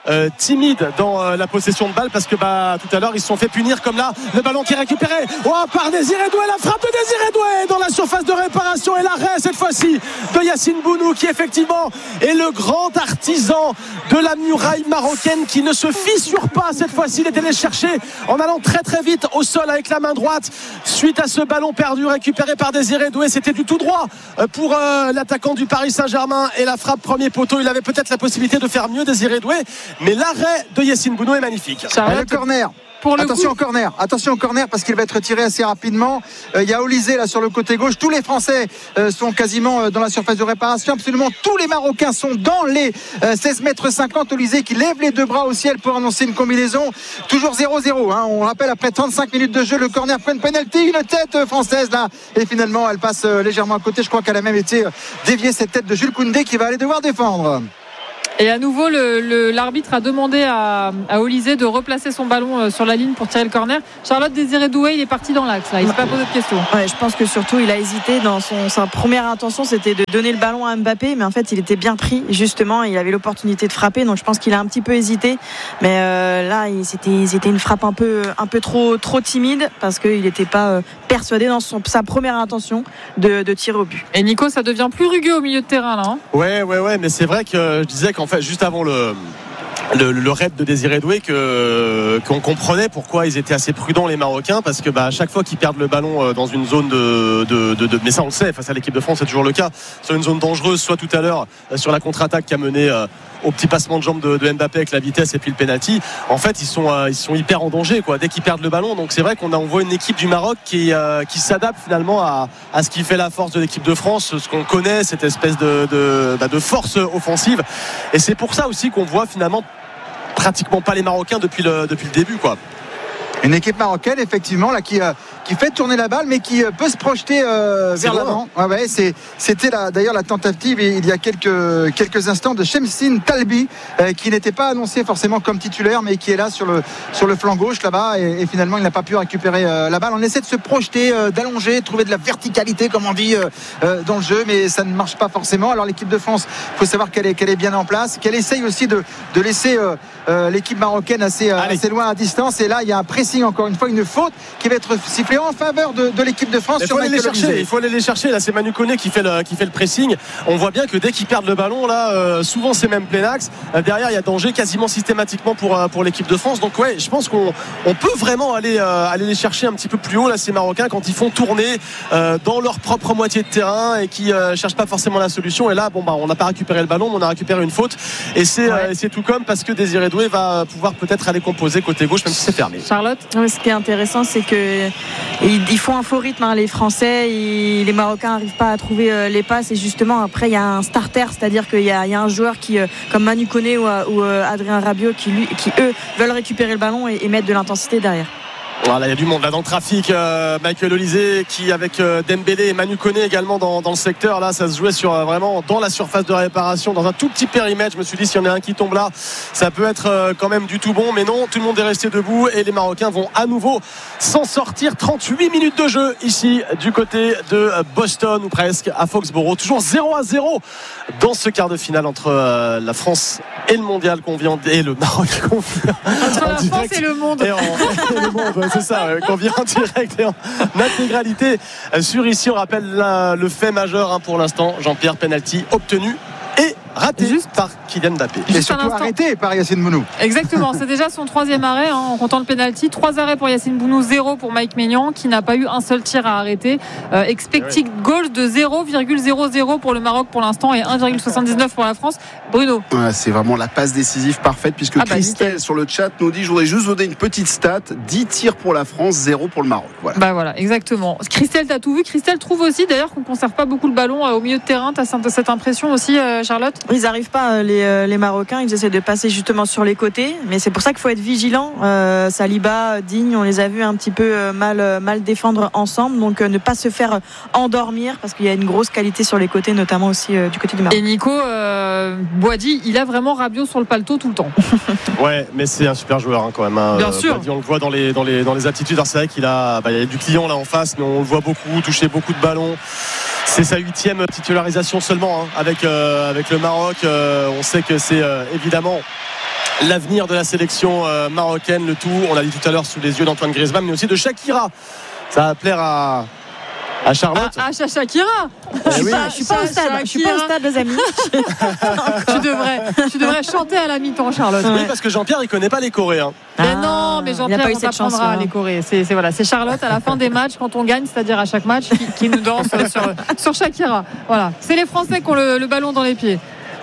euh, timides dans euh, la possession de balle parce que bah, tout à l'heure ils se sont fait punir comme là le ballon qui est récupéré oh, par Désiré Doué, la frappe de Désiré Doué dans la surface de réparation et l'arrêt cette fois-ci de Yacine Bounou qui effectivement est le grand artisan de la muraille marocaine qui ne se fissure pas cette fois-ci. Il est allé chercher en allant très très vite au sol avec la main droite suite à ce ballon perdu récupéré par Désiré Doué. C'était du tout droit pour euh, l'attaquant du Paris Saint-Germain et la frappe premier poteau. Il avait peut-être la possibilité de faire mieux Désiré Doué, mais l'arrêt de Yacine Bounou est magnifique. Et le corner. Pour le attention coup. au corner, attention au corner parce qu'il va être tiré assez rapidement. Il euh, y a Olysée là sur le côté gauche. Tous les Français euh, sont quasiment euh, dans la surface de réparation. Absolument tous les Marocains sont dans les euh, seize mètres cinquante. Olysée qui lève les deux bras au ciel pour annoncer une combinaison. Toujours zéro zéro. Hein. On rappelle après trente-cinq minutes de jeu, le corner prend une penalty, une tête française là. Et finalement, elle passe euh, légèrement à côté. Je crois qu'elle a même été euh, déviée cette tête de Jules Koundé qui va aller devoir défendre. Et à nouveau, le, le, l'arbitre a demandé à, à Olysée de replacer son ballon sur la ligne pour tirer le corner. Charlotte, Désiré Doué, il est parti dans l'axe. Là. Il ne s'est pas posé de questions. Ouais, je pense que surtout, il a hésité. Dans son, sa première intention, c'était de donner le ballon à Mbappé. Mais en fait, il était bien pris. Justement, il avait l'opportunité de frapper. Donc, je pense qu'il a un petit peu hésité. Mais euh, là, il, c'était, c'était une frappe un peu, un peu trop, trop timide parce qu'il n'était pas euh, persuadé dans son, sa première intention de, de tirer au but. Et Nico, ça devient plus rugueux au milieu de terrain. Là, hein. Ouais, ouais, ouais. Mais c'est vrai que je disais qu'en fait, juste avant le. Le, le raid de Désiré Doué que, qu'on comprenait pourquoi ils étaient assez prudents les Marocains parce que bah, à chaque fois qu'ils perdent le ballon dans une zone de, de, de, de mais ça on le sait face à l'équipe de France c'est toujours le cas sur une zone dangereuse soit tout à l'heure sur la contre-attaque qui a mené euh, au petit passement de jambe de, de Mbappé avec la vitesse et puis le penalty en fait ils sont, euh, ils sont hyper en danger quoi, dès qu'ils perdent le ballon donc c'est vrai qu'on a, on voit une équipe du Maroc qui, euh, qui s'adapte finalement à, à ce qui fait la force de l'équipe de France ce qu'on connaît cette espèce de, de, bah, de force offensive et c'est pour ça aussi qu'on voit finalement pratiquement pas les Marocains depuis le, depuis le début quoi. Une équipe marocaine effectivement là qui, euh, qui fait tourner la balle mais qui euh, peut se projeter euh, vers l'avant. Ouais, ouais, c'est, c'était la, d'ailleurs la tentative il y a quelques, quelques instants de Chemsine Talbi euh, qui n'était pas annoncé forcément comme titulaire mais qui est là sur le, sur le flanc gauche là-bas et, et finalement il n'a pas pu récupérer euh, la balle. On essaie de se projeter, euh, d'allonger, trouver de la verticalité comme on dit euh, euh, dans le jeu mais ça ne marche pas forcément. Alors l'équipe de France, il faut savoir qu'elle est, qu'elle est bien en place, qu'elle essaye aussi de, de laisser euh, euh, l'équipe marocaine assez, euh, assez loin à distance et là il y a un pressing encore une fois une faute qui va être sifflée en faveur de, de l'équipe de France. Il faut, aller les chercher, il faut aller les chercher. Là, c'est Manu Koné qui fait le, qui fait le pressing. On voit bien que dès qu'ils perdent le ballon, là, euh, souvent c'est même plein axe. Euh, derrière, il y a danger quasiment systématiquement pour, euh, pour l'équipe de France. Donc, ouais, je pense qu'on on peut vraiment aller, euh, aller les chercher un petit peu plus haut, là, ces Marocains, quand ils font tourner euh, dans leur propre moitié de terrain et qui euh, cherchent pas forcément la solution. Et là, bon, bah, on n'a pas récupéré le ballon, mais on a récupéré une faute. Et c'est, ouais. euh, c'est tout comme parce que Désiré Doué va pouvoir peut-être aller composer côté gauche, même si c'est fermé. Charlotte, oui, ce qui est intéressant, c'est que ils font un faux rythme hein, les Français et les Marocains n'arrivent pas à trouver euh, les passes et justement après il y a un starter, c'est-à-dire qu'il y a, il y a un joueur qui euh, comme Manu Koné ou, ou euh, Adrien Rabiot qui, lui, qui eux veulent récupérer le ballon et, et mettre de l'intensité derrière. Voilà, il y a du monde là dans le trafic. Euh, Michael Olysée qui avec euh, Dembélé et Manu Koné également dans, dans le secteur. Là, ça se jouait sur euh, vraiment dans la surface de réparation, dans un tout petit périmètre. Je me suis dit, s'il y en a un qui tombe là, ça peut être euh, quand même du tout bon. Mais non, tout le monde est resté debout et les Marocains vont à nouveau s'en sortir. trente-huit minutes de jeu ici du côté de Boston ou presque à Foxborough. Toujours zéro à zéro dans ce quart de finale entre euh, la France et le mondial qu'on vient et le Maroc qu'on vient entre la France et le monde. Et en, et le monde. C'est ça, qu'on vient en direct et en intégralité sur ici. On rappelle la, le fait majeur hein, pour l'instant. Jean-Pierre, penalty obtenu et raté juste par Kylian Mbappé. Et surtout arrêté par Yacine Bounou. Exactement, c'est déjà son troisième arrêt hein, en comptant le penalty. Trois arrêts pour Yacine Bounou, zéro pour Mike Maignan qui n'a pas eu un seul tir à arrêter. Euh, expected oui. goal de zéro virgule zéro zéro pour le Maroc pour l'instant et un virgule soixante-dix-neuf pour la France. Bruno. Ouais, c'est vraiment la passe décisive parfaite puisque ah bah, Christelle sur le chat nous dit, je voudrais juste donner une petite stat, dix tirs pour la France, zéro pour le Maroc. Voilà. Bah voilà, exactement. Christelle, t'as tout vu. Christelle trouve aussi d'ailleurs qu'on ne conserve pas beaucoup le ballon euh, au milieu de terrain. T'as cette impression aussi euh, Charlotte? Ils n'arrivent pas les, euh, les Marocains, ils essaient de passer justement sur les côtés, mais c'est pour ça qu'il faut être vigilant. euh, Saliba, Digne, on les a vus un petit peu mal, mal défendre ensemble, donc euh, ne pas se faire endormir parce qu'il y a une grosse qualité sur les côtés, notamment aussi euh, du côté du Maroc. Et Nico euh, Boadi, il a vraiment Rabiot sur le paletot tout le temps. Ouais, mais c'est un super joueur hein, quand même hein. Bien sûr. Boadi, on le voit dans les, dans les, dans les attitudes. Alors, c'est vrai qu'il a, bah, il y a du client là en face, mais on le voit beaucoup toucher beaucoup de ballons. C'est sa huitième titularisation seulement hein, avec, euh, avec le Maroc. Euh, on sait que c'est euh, évidemment l'avenir de la sélection euh, marocaine, le tout, on l'a dit tout à l'heure, sous les yeux d'Antoine Griezmann, mais aussi de Shakira. Ça va plaire à, à Charlotte. Ah, ah Shakira. Je suis pas, je suis pas au stade, je suis pas au stade, les amis. tu devrais, tu devrais chanter à la mi-temps, Charlotte. Oui, parce que Jean-Pierre, il connaît pas les Coréens. Mais ah, non, mais Jean-Pierre, on t'apprendra les Corées. C'est, c'est voilà, c'est Charlotte à la fin des matchs quand on gagne, c'est-à-dire à chaque match, qui, qui nous danse sur, sur Shakira. Voilà, c'est les Français qui ont le, le ballon dans les pieds.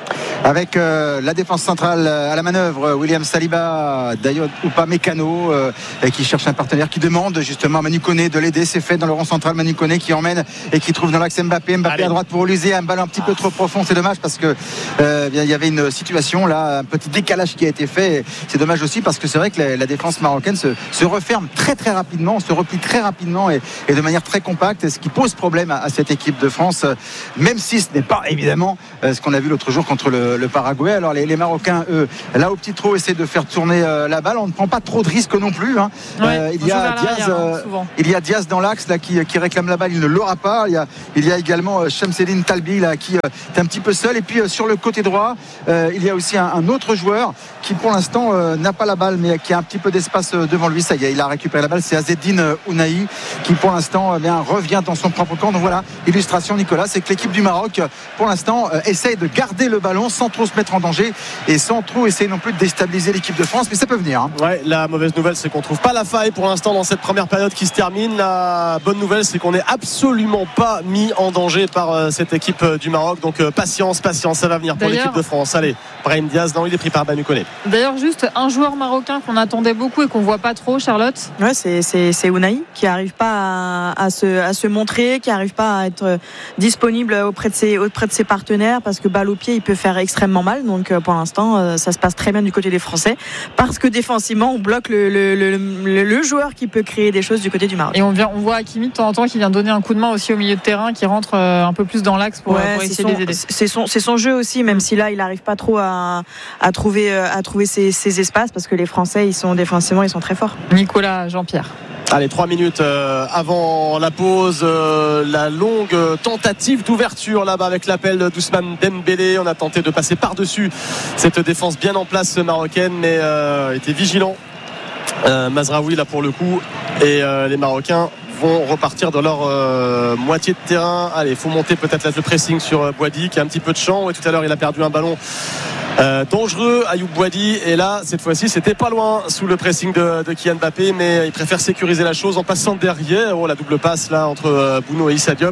Avec euh, la défense centrale à la manœuvre, William Saliba, Dayot Upamecano euh, qui cherche un partenaire, qui demande justement à Manu Koné de l'aider. C'est fait dans le rond central, Manu Koné qui emmène et qui trouve dans l'axe Mbappé. Mbappé Allez. à droite pour Olysée, un ballon un petit peu trop profond. C'est dommage parce que euh, il y avait une situation là, un petit décalage qui a été fait. C'est dommage aussi parce que c'est vrai que la, la défense marocaine se, se referme très très rapidement, se replie très rapidement et, et de manière très compacte, ce qui pose problème à, à cette équipe de France, même si ce n'est pas évidemment euh, ce qu'on a vu l'autre jour contre le le Paraguay. Alors les, les Marocains, eux, là au petit trot, essaient de faire tourner euh, la balle. On ne prend pas trop de risques non plus. Hein. Ouais, euh, il, y a Diaz, euh, il y a Diaz dans l'axe là qui, qui réclame la balle. Il ne l'aura pas. Il y a, il y a également euh, Shamseddine Talbi là qui euh, est un petit peu seul. Et puis euh, sur le côté droit, euh, il y a aussi un, un autre joueur qui pour l'instant euh, n'a pas la balle, mais qui a un petit peu d'espace euh, devant lui. Ça y est, il a récupéré la balle. C'est Azzedine euh, Ounahi qui pour l'instant euh, bien revient dans son propre camp. Donc voilà, illustration, Nicolas, c'est que l'équipe du Maroc pour l'instant euh, essaye de garder le ballon sans trop se mettre en danger et sans trop essayer non plus de déstabiliser l'équipe de France, mais ça peut venir hein. Ouais, la mauvaise nouvelle c'est qu'on trouve pas la faille pour l'instant dans cette première période qui se termine. La bonne nouvelle c'est qu'on n'est absolument pas mis en danger par euh, cette équipe euh, du Maroc, donc euh, patience, patience, ça va venir pour l'équipe de France. Allez, Brahim Diaz, non, il est pris par Manu Koné. D'ailleurs, juste un joueur marocain qu'on attendait beaucoup et qu'on voit pas trop, Charlotte. Ouais, c'est, c'est, c'est Ounahi qui arrive pas à, à, se, à se montrer, qui arrive pas à être disponible auprès de ses, auprès de ses partenaires parce que balle au pied il peut faire extrêmement mal. Donc pour l'instant ça se passe très bien du côté des Français parce que défensivement on bloque le, le, le, le, le joueur qui peut créer des choses du côté du Maroc. Et on, vient, on voit Hakimi de temps en temps qui vient donner un coup de main aussi au milieu de terrain, qui rentre un peu plus dans l'axe pour, ouais, pour essayer son, de les aider. C'est son, c'est son jeu aussi, même si là il n'arrive pas trop à, à trouver, à trouver ses, ses espaces parce que les Français ils sont défensivement ils sont très forts. Nicolas, Jean-Pierre. Allez, trois minutes euh, avant la pause, euh, la longue tentative d'ouverture là-bas avec l'appel d'Ousmane Dembélé. On a tenté de passer par-dessus cette défense bien en place marocaine, mais euh, était vigilant euh, Mazraoui là pour le coup, et euh, les Marocains vont repartir dans leur euh, moitié de terrain. Allez, il faut monter peut-être là, le pressing sur euh, Boadi qui a un petit peu de champ, et tout à l'heure il a perdu un ballon Euh, dangereux, Ayoub Boadi, et là cette fois-ci c'était pas loin sous le pressing de, de Kylian Mbappé, mais il préfère sécuriser la chose en passant derrière. Oh, la double passe là entre euh, Bounou et Issa Diop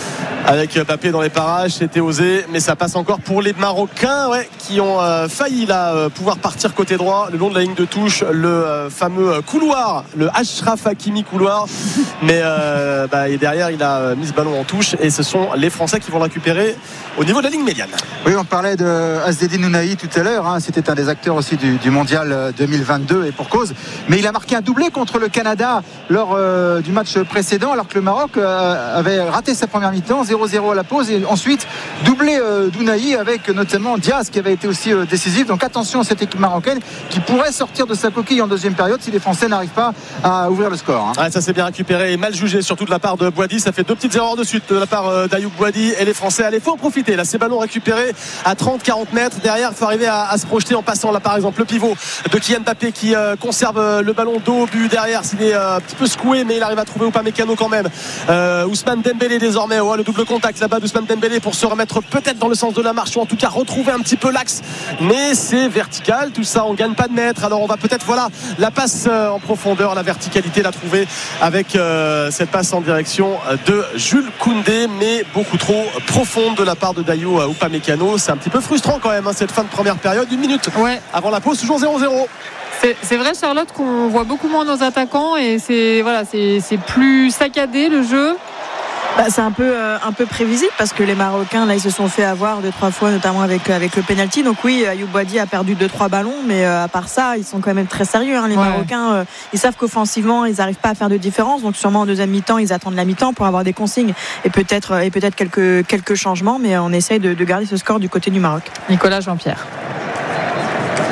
avec Mbappé dans les parages, c'était osé, mais ça passe encore pour les Marocains, ouais, qui ont euh, failli là euh, pouvoir partir côté droit le long de la ligne de touche, le euh, fameux couloir, le Achraf Hakimi couloir, mais euh, bah, et derrière il a mis ce ballon en touche, et ce sont les Français qui vont le récupérer au niveau de la ligne médiane. Oui, on parlait de Azzedine Ounahi tout à l'heure, hein. C'était un des acteurs aussi du, du mondial deux mille vingt-deux, et pour cause, mais il a marqué un doublé contre le Canada lors euh, du match précédent, alors que le Maroc euh, avait raté sa première mi-temps, zéro zéro à la pause, et ensuite doublé euh, d'Ounahi avec notamment Diaz qui avait été aussi euh, décisif. Donc attention à cette équipe marocaine qui pourrait sortir de sa coquille en deuxième période si les Français n'arrivent pas à ouvrir le score, hein. Ouais, ça s'est bien récupéré et mal jugé surtout de la part de Boadi. Ça fait deux petites erreurs de suite de la part euh, d'Ayoub Boadi, et les Français, allez, faut en profiter là, ces ballons récupérés à trente à quarante mètres derrière, il faut arriver à, à se projeter en passant là par exemple le pivot de Kylian Mbappé qui euh, conserve euh, le ballon dos au but derrière, s'il est euh, un petit peu secoué, mais il arrive à trouver Upamecano quand même. euh, Ousmane Dembélé désormais, oh, le double contact là-bas d'Ousmane Dembélé pour se remettre peut-être dans le sens de la marche, ou en tout cas retrouver un petit peu l'axe, mais c'est vertical tout ça, on gagne pas de mètres, alors on va peut-être, voilà, la passe euh, en profondeur, la verticalité la trouver avec euh, cette passe en direction de Jules Koundé, mais beaucoup trop profonde de la part de Dayo Upamecano. C'est un petit peu frustrant quand même, hein, cette fin de première période, une minute ouais. avant la pause, toujours zéro zéro. C'est, c'est vrai, Charlotte, qu'on voit beaucoup moins nos attaquants, et c'est, voilà, c'est, c'est plus saccadé le jeu. Bah, c'est un peu, euh, un peu prévisible parce que les Marocains là ils se sont fait avoir deux trois fois, notamment avec, avec le penalty. Donc oui, Ayoub Boadi a perdu deux trois ballons, mais euh, à part ça ils sont quand même très sérieux, hein, les ouais. Marocains euh, ils savent qu'offensivement ils n'arrivent pas à faire de différence, donc sûrement en deuxième mi-temps ils attendent la mi-temps pour avoir des consignes et peut-être, et peut-être quelques, quelques changements, mais on essaye de, de garder ce score du côté du Maroc. Nicolas, Jean-Pierre.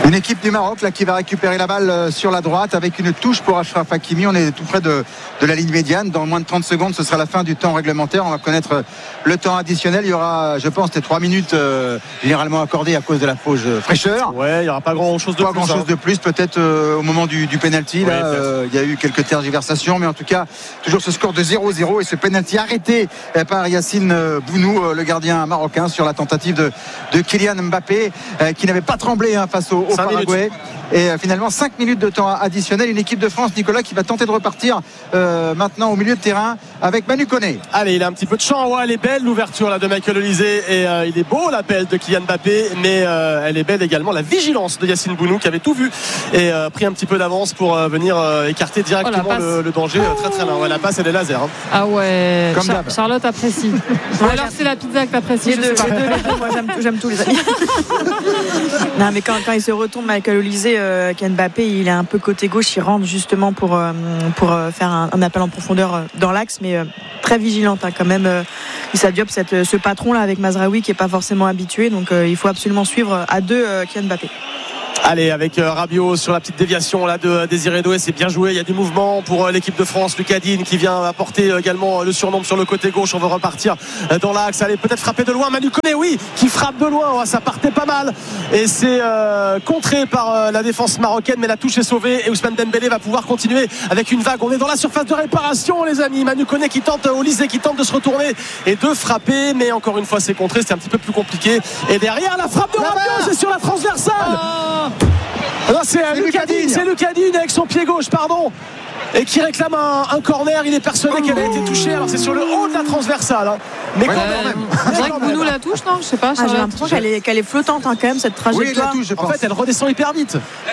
Une équipe du Maroc là qui va récupérer la balle sur la droite avec une touche pour Achraf Hakimi. On est tout près de, de la ligne médiane. Dans moins de trente secondes, ce sera la fin du temps réglementaire. On va connaître le temps additionnel. Il y aura, je pense, les trois minutes euh, généralement accordées à cause de la pause fraîcheur. Ouais, il n'y aura pas grand chose de pas plus. Pas grand chose hein. de plus. Peut-être euh, au moment du, du penalty. Là, ouais, euh, il y a eu quelques tergiversations, mais en tout cas, toujours ce score de zéro zéro et ce penalty arrêté par Yacine Bounou, le gardien marocain, sur la tentative de, de Kylian Mbappé, euh, qui n'avait pas tremblé hein, face au, au Paraguay. Et euh, finalement cinq minutes de temps additionnel. Une équipe de France, Nicolas, qui va tenter de repartir euh, maintenant au milieu de terrain avec Manu Koné. Allez, il a un petit peu de champ. Ouais, elle est belle l'ouverture là de Michael Olise et euh, il est beau l'appel de Kylian Mbappé, mais euh, elle est belle également la vigilance de Yacine Bounou qui avait tout vu et euh, pris un petit peu d'avance pour euh, venir euh, écarter directement oh, le, le danger euh, très très loin. Ouais, la passe elle est laser. Hein. Ah ouais. Comme Char- Charlotte apprécie. Ou alors c'est la pizza que t'apprécies. Les deux, les deux, les deux. Moi j'aime, j'aime tous les amis. Non mais quand, quand il se retourne, Michael Olise, euh, Kylian Mbappé, il est un peu côté gauche, il rentre justement pour, euh, pour euh, faire un, un appel en profondeur euh, dans l'axe, mais euh, très vigilante hein, quand même. Euh, Issa Diop, cette, ce patron là avec Mazraoui qui est pas forcément habitué, donc euh, il faut absolument suivre à deux euh, Kylian Mbappé. Allez, avec euh, Rabiot sur la petite déviation là de Désiré Doué, c'est bien joué. Il y a du mouvement pour euh, l'équipe de France. Lucas Digne qui vient apporter euh, également euh, le surnombre sur le côté gauche. On veut repartir euh, dans l'axe. Allez, peut-être frapper de loin. Manu Koné, oui, qui frappe de loin. Oh, ça partait pas mal. Et c'est euh, contré par euh, la défense marocaine, mais la touche est sauvée. Et Ousmane Dembélé va pouvoir continuer avec une vague. On est dans la surface de réparation, les amis. Manu Koné qui tente, euh, Olise qui tente de se retourner et de frapper, mais encore une fois, c'est contré. C'est un petit peu plus compliqué. Et derrière, la frappe de Rabiot, c'est sur la transversale. Oh non, c'est, c'est Lucas Digne, c'est Lucas Digne avec son pied gauche, pardon, et qui réclame un, un corner. Il est persuadé qu'elle a été touchée. Alors c'est sur le haut de la transversale, hein. Mais ouais, quand même. C'est vrai que Bounou la touche, non? Je sais pas. Ah, j'ai l'impression qu'elle est, qu'elle est flottante hein, quand même cette trajectoire. Oui, il la touche, je pense. En fait, elle redescend hyper vite.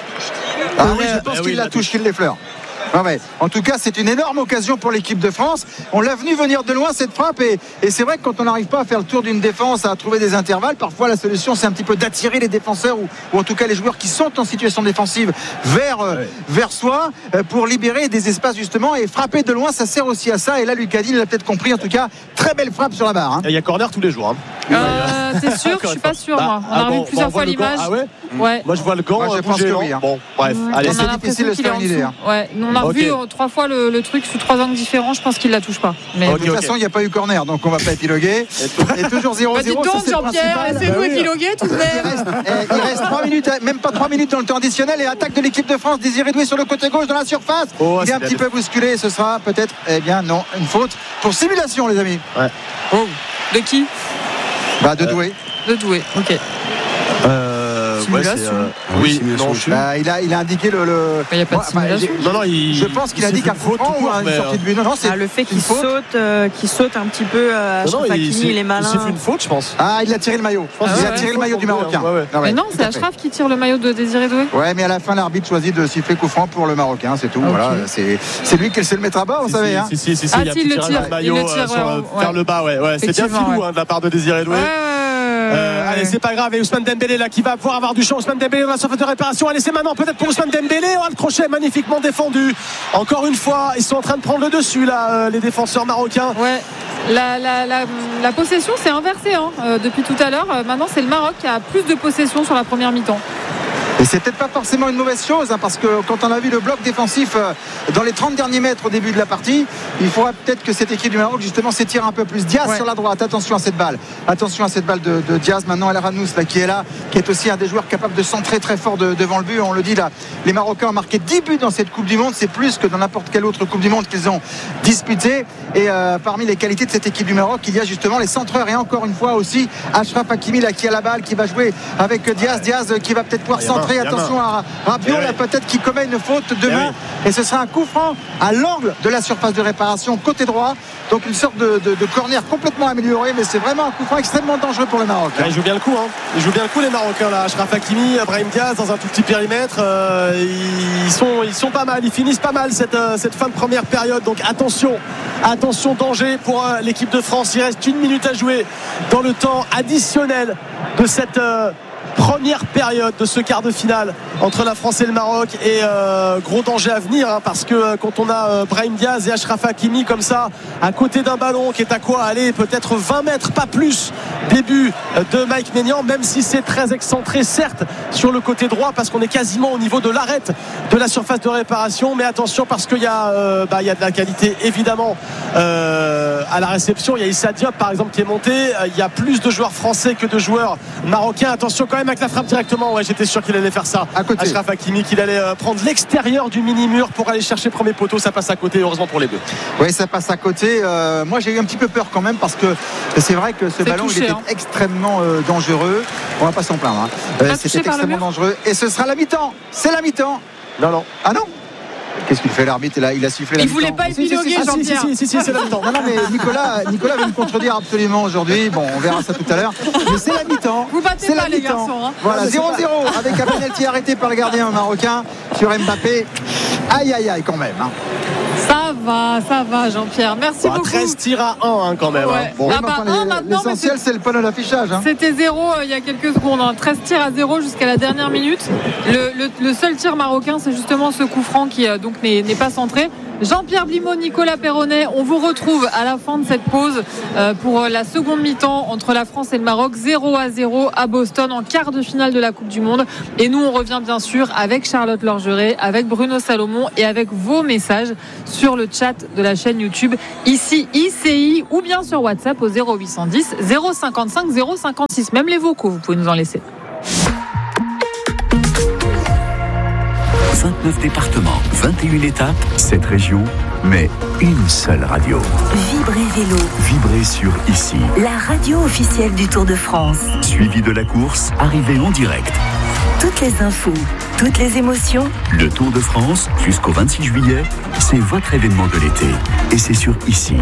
Ah oui, je pense bah, qu'il oui, la touche, qu'il l'effleure. Ah ouais. En tout cas, c'est une énorme occasion pour l'équipe de France. On l'a venu venir de loin cette frappe et, et c'est vrai que quand on n'arrive pas à faire le tour d'une défense, à trouver des intervalles, parfois la solution c'est un petit peu d'attirer les défenseurs ou, ou en tout cas les joueurs qui sont en situation défensive vers, euh, ouais. vers soi euh, pour libérer des espaces justement et frapper de loin, ça sert aussi à ça. Et là, Lucas Digne l'a peut-être compris. En tout cas, très belle frappe sur la barre. Hein. Il y a corner tous les jours. Hein. Euh, t'es sûr? Je suis pas sûr. Moi. On a ah vu bon, plusieurs bon, fois l'image. Ah ouais, ouais. Moi je vois le gant. Moi, je pense que oui. Hein. Bon, bref. Mmh, Allez, c'est difficile de se faire une idée. Hein. Ouais. On a okay. revu euh, trois fois le, le truc sous trois angles différents. Je pense qu'il la touche pas. Mais okay, de toute okay. façon, il n'y a pas eu corner, donc on va pas épiloguer. Et toujours zéro zéro. Bah, dis donc, Jean-Pierre, laissez-nous épiloguer tout de même. Il reste, eh, il reste trois minutes, même pas trois minutes dans le temps additionnel et attaque de l'équipe de France. Désiré Doué sur le côté gauche dans la surface. Oh, il est un petit peu bousculé. Et ce sera peut-être, eh bien non, une faute pour simulation, les amis. Ouais. Oh. De qui? Bah de Doué. De Doué. Ok. Euh, simulation. Ouais, euh, oui, non, je suis. Bah, il a, il a indiqué le. le... Il n'y a pas de simulation. Bah, non, non, il, je pense qu'il il indique un coup franc ou une sortie de but. Non, non, c'est ah, le fait qu'il saute, euh, qu'il saute un petit peu. Euh, non, non, Hakimi, il, il est malin. Il s'est fait une faute, je pense. Ah, il a tiré le maillot. Ah, il ouais, a tiré ouais, le maillot du Marocain. Ouais, ouais. Ah, ouais, mais non, c'est Achraf qui tire le maillot de Désiré Doué. Ouais, mais à la fin, l'arbitre choisit de siffler coup franc pour le Marocain, c'est tout. Okay. Voilà, c'est, c'est lui qui sait le mettre à bas, vous si, savez. Si, hein. si, si, si, si, ah, il, si, il le tire, le maillot, il le tire euh, sur, ouais. vers le bas, ouais, ouais. C'est bien filou ouais. hein, de la part de Désiré Doué. Ouais. Euh, allez, c'est pas grave. Et Ousmane Dembélé là qui va pouvoir avoir du champ. Ousmane Dembélé dans la surface de réparation. Allez, c'est maintenant peut-être pour Ousmane Dembélé. Oh, le crochet magnifiquement défendu. Encore une fois, ils sont en train de prendre le dessus là, euh, les défenseurs marocains. Ouais. La, la, la, la possession s'est inversée hein, euh, depuis tout à l'heure. Euh, maintenant, c'est le Maroc qui a plus de possession sur la première mi-temps. Et c'est peut-être pas forcément une mauvaise chose hein, parce que quand on a vu le bloc défensif euh, dans les trente derniers mètres au début de la partie, il faudra peut-être que cette équipe du Maroc justement s'étire un peu plus. Diaz ouais. sur la droite, attention à cette balle, attention à cette balle de, de Diaz. Maintenant El Ranous là qui est là, qui est aussi un des joueurs capables de centrer très fort de, devant le but. On le dit là, les Marocains ont marqué dix buts dans cette Coupe du Monde, c'est plus que dans n'importe quelle autre Coupe du Monde qu'ils ont disputée. Et euh, parmi les qualités de cette équipe du Maroc, il y a justement les centreurs et encore une fois aussi Achraf Hakimi là qui a la balle, qui va jouer avec Diaz, Diaz qui va peut-être pouvoir centrer. Attention à Rabiot là peut-être qui commet une faute demain et ce sera un coup franc à l'angle de la surface de réparation côté droit, donc une sorte de, de, de corner complètement amélioré, mais c'est vraiment un coup franc extrêmement dangereux pour le Maroc. Là, ils jouent bien le coup hein. Ils jouent bien le coup les Marocains là. Achraf Hakimi, Brahim Diaz dans un tout petit périmètre, euh, ils, sont, ils sont pas mal, ils finissent pas mal cette, euh, cette fin de première période, donc attention attention danger pour euh, l'équipe de France. Il reste une minute à jouer dans le temps additionnel de cette euh, première période de ce quart de finale entre la France et le Maroc. Et euh, gros danger à venir hein, parce que euh, quand on a euh, Brahim Diaz et Achraf Hakimi comme ça à côté d'un ballon qui est à quoi aller peut-être vingt mètres, pas plus, début de Mike Maignan, même si c'est très excentré certes sur le côté droit parce qu'on est quasiment au niveau de l'arête de la surface de réparation, mais attention parce qu'il y a euh, bah, il y a de la qualité évidemment euh, à la réception. Il y a Issa Diop par exemple qui est monté, il y a plus de joueurs français que de joueurs marocains. Attention quand même avec la frappe directement, ouais, j'étais sûr qu'il allait faire ça à côté. Achraf Hakimi, qu'il allait euh, prendre l'extérieur du mini-mur pour aller chercher premier poteau. Ça passe à côté, heureusement pour les Bleus. Oui, ça passe à côté. Euh, moi j'ai eu un petit peu peur quand même parce que c'est vrai que ce c'est ballon touché, il était hein. extrêmement euh, dangereux. On va pas s'en plaindre hein. euh, c'était extrêmement dangereux et ce sera la mi-temps, c'est la mi-temps. Non non Ah non, qu'est-ce qu'il fait l'arbitre là? Il a sifflé la Il mi-temps. voulait pas épiloguer, Si, si, si, Jean-Pierre. si, si, si, si, c'est la mi-temps. Non, non, mais Nicolas, Nicolas va me contredire absolument aujourd'hui. Bon, on verra ça tout à l'heure. Mais c'est la mi-temps. Vous battez c'est pas la les mi-temps. garçons hein. Voilà, zéro zéro avec un penalty arrêté par le gardien marocain sur Mbappé. Aïe, aïe, aïe, quand même. Hein. Ça va, ça va Jean-Pierre. Merci bah, beaucoup. treize tirs à un hein, quand même Ouais. hein. Bon. Ah bah, Enfin, un les- maintenant, mais l'essentiel, c'est le panneau d'affichage. Hein. C'était zéro euh, il y a quelques secondes. Hein. treize tirs à zéro jusqu'à la dernière minute. Le, le, le seul tir marocain, c'est justement ce coup franc qui euh, donc n'est, n'est pas centré. Jean-Pierre Blimaud, Nicolas Perronnet, on vous retrouve à la fin de cette pause euh, pour la seconde mi-temps entre la France et le Maroc. zéro à zéro à Boston en quart de finale de la Coupe du Monde. Et nous, on revient bien sûr avec Charlotte Lorgeret, avec Bruno Salomon et avec vos messages sur le chat de la chaîne YouTube ici I C I ou bien sur WhatsApp au zéro huit cent dix zéro cinquante-cinq zéro cinquante-six. Même les vocaux, vous pouvez nous en laisser. vingt-neuf départements, vingt et une étapes, sept régions, mais une seule radio. Vibrez Vélo, Vibrez sur ici. la radio officielle du Tour de France. Suivi de la course, arrivée en direct. Toutes les infos, toutes les émotions. Le Tour de France, jusqu'au vingt-six juillet, c'est votre événement de l'été. Et c'est sur ici.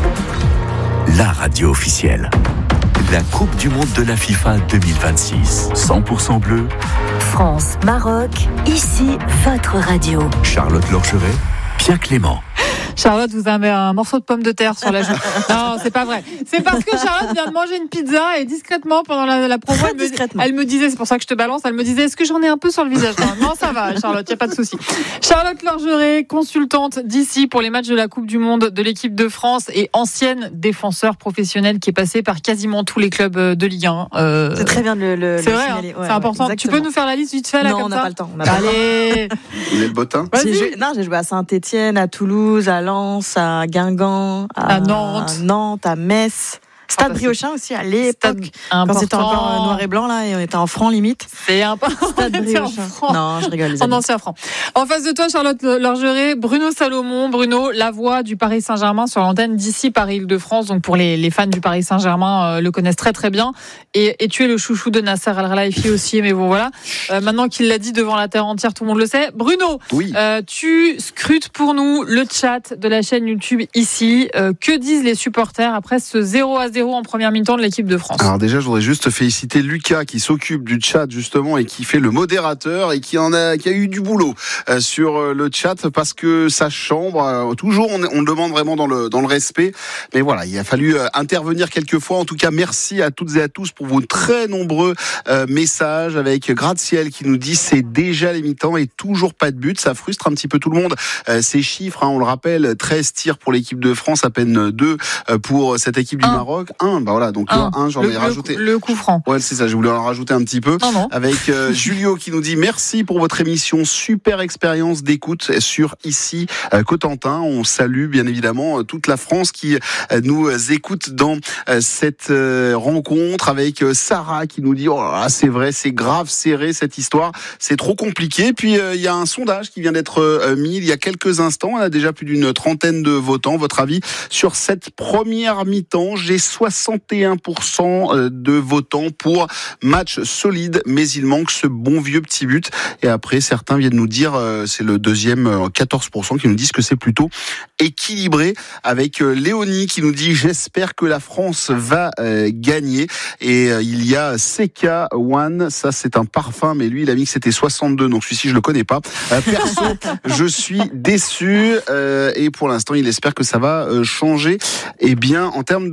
La radio officielle. La Coupe du Monde de la FIFA deux mille vingt-six. cent pour cent bleu. France, Maroc, ici votre radio. Charlotte Lorgeret, Pierre Clément. Charlotte vous a mis un morceau de pomme de terre sur la joue. Non, c'est pas vrai. C'est parce que Charlotte vient de manger une pizza et discrètement pendant la, la promo, elle me, elle me disait, c'est pour ça que je te balance, elle me disait, est-ce que j'en ai un peu sur le visage? Non, non ça va, Charlotte, y a pas de souci. Charlotte Lorgeret, consultante d'ici pour les matchs de la Coupe du Monde de l'équipe de France et ancienne défenseur professionnelle qui est passée par quasiment tous les clubs de Ligue un. Euh, C'est très bien de le, le c'est le vrai, signaler. hein, Ouais, c'est important. ouais, Tu peux nous faire la liste vite fait là non, comme on n'a ça? pas le temps. On n'a pas le temps. Allez, Vous avez le bottin? J'ai vas-y. joué, non, j'ai joué à Saint-Etienne, à Toulouse, à Lens, à Guingamp, à, À Nantes. à Nantes, à Metz. Stade Ah, Briochin aussi à l'époque, Stade quand c'était important. encore euh, noir et blanc là, et on était en franc limite. C'est important. Stade On était en Briochin. franc. Non, je rigole. Les En amis. ancien franc. En face de toi, Charlotte Lorgeret, Bruno Salomon. Bruno, la voix du Paris Saint-Germain sur l'antenne d'ici Paris-Île-de-France. Donc pour les, les fans du Paris Saint-Germain, euh, le connaissent très très bien. Et, et tu es le chouchou de Nasser Al-Khelaifi aussi. Mais bon voilà. Euh, maintenant qu'il l'a dit devant la terre entière, tout le monde le sait. Bruno, Oui. euh, tu scrutes pour nous le chat de la chaîne YouTube ici. Euh, que disent les supporters après ce zéro à zéro en première mi-temps de l'équipe de France? Alors déjà, je voudrais juste féliciter Lucas qui s'occupe du chat justement et qui fait le modérateur et qui en a, qui a eu du boulot euh, sur euh, le chat parce que sa chambre, euh, toujours, on, on le demande vraiment dans le dans le respect. Mais voilà, il a fallu euh, intervenir quelques fois. En tout cas, merci à toutes et à tous pour vos très nombreux euh, messages avec Gratte-Ciel qui nous dit c'est déjà les mi-temps et toujours pas de but. Ça frustre un petit peu tout le monde. Euh, ces chiffres, hein, on le rappelle, treize tirs pour l'équipe de France, à peine deux euh, pour cette équipe du Un. Maroc. Un, bah voilà, donc Un. un, j'en le, ai rajouté. Le, le coup franc. Ouais, c'est ça, je voulais en rajouter un petit peu. Non, non. Avec euh, Julio qui nous dit merci pour votre émission, super expérience d'écoute sur ici euh, Cotentin. On salue bien évidemment euh, toute la France qui euh, nous écoute dans euh, cette euh, rencontre avec euh, Sarah qui nous dit oh là là, c'est vrai, c'est grave serré cette histoire, c'est trop compliqué. Puis il euh, y a un sondage qui vient d'être euh, mis il y a quelques instants, on a déjà plus d'une trentaine de votants. Votre avis sur cette première mi-temps? J'ai soixante et un pour cent de votants pour match solide, mais il manque ce bon vieux petit but. Et après, certains viennent nous dire, euh, c'est le deuxième, euh, quatorze pour cent qui nous disent que c'est plutôt équilibré, avec euh, Léonie qui nous dit j'espère que la France va euh, gagner. Et euh, il y a C K One, ça c'est un parfum, mais lui il a mis que c'était soixante-deux, donc celui-ci je le connais pas. Euh, perso, je suis déçu euh, et pour l'instant il espère que ça va euh, changer. Et bien en termes de score,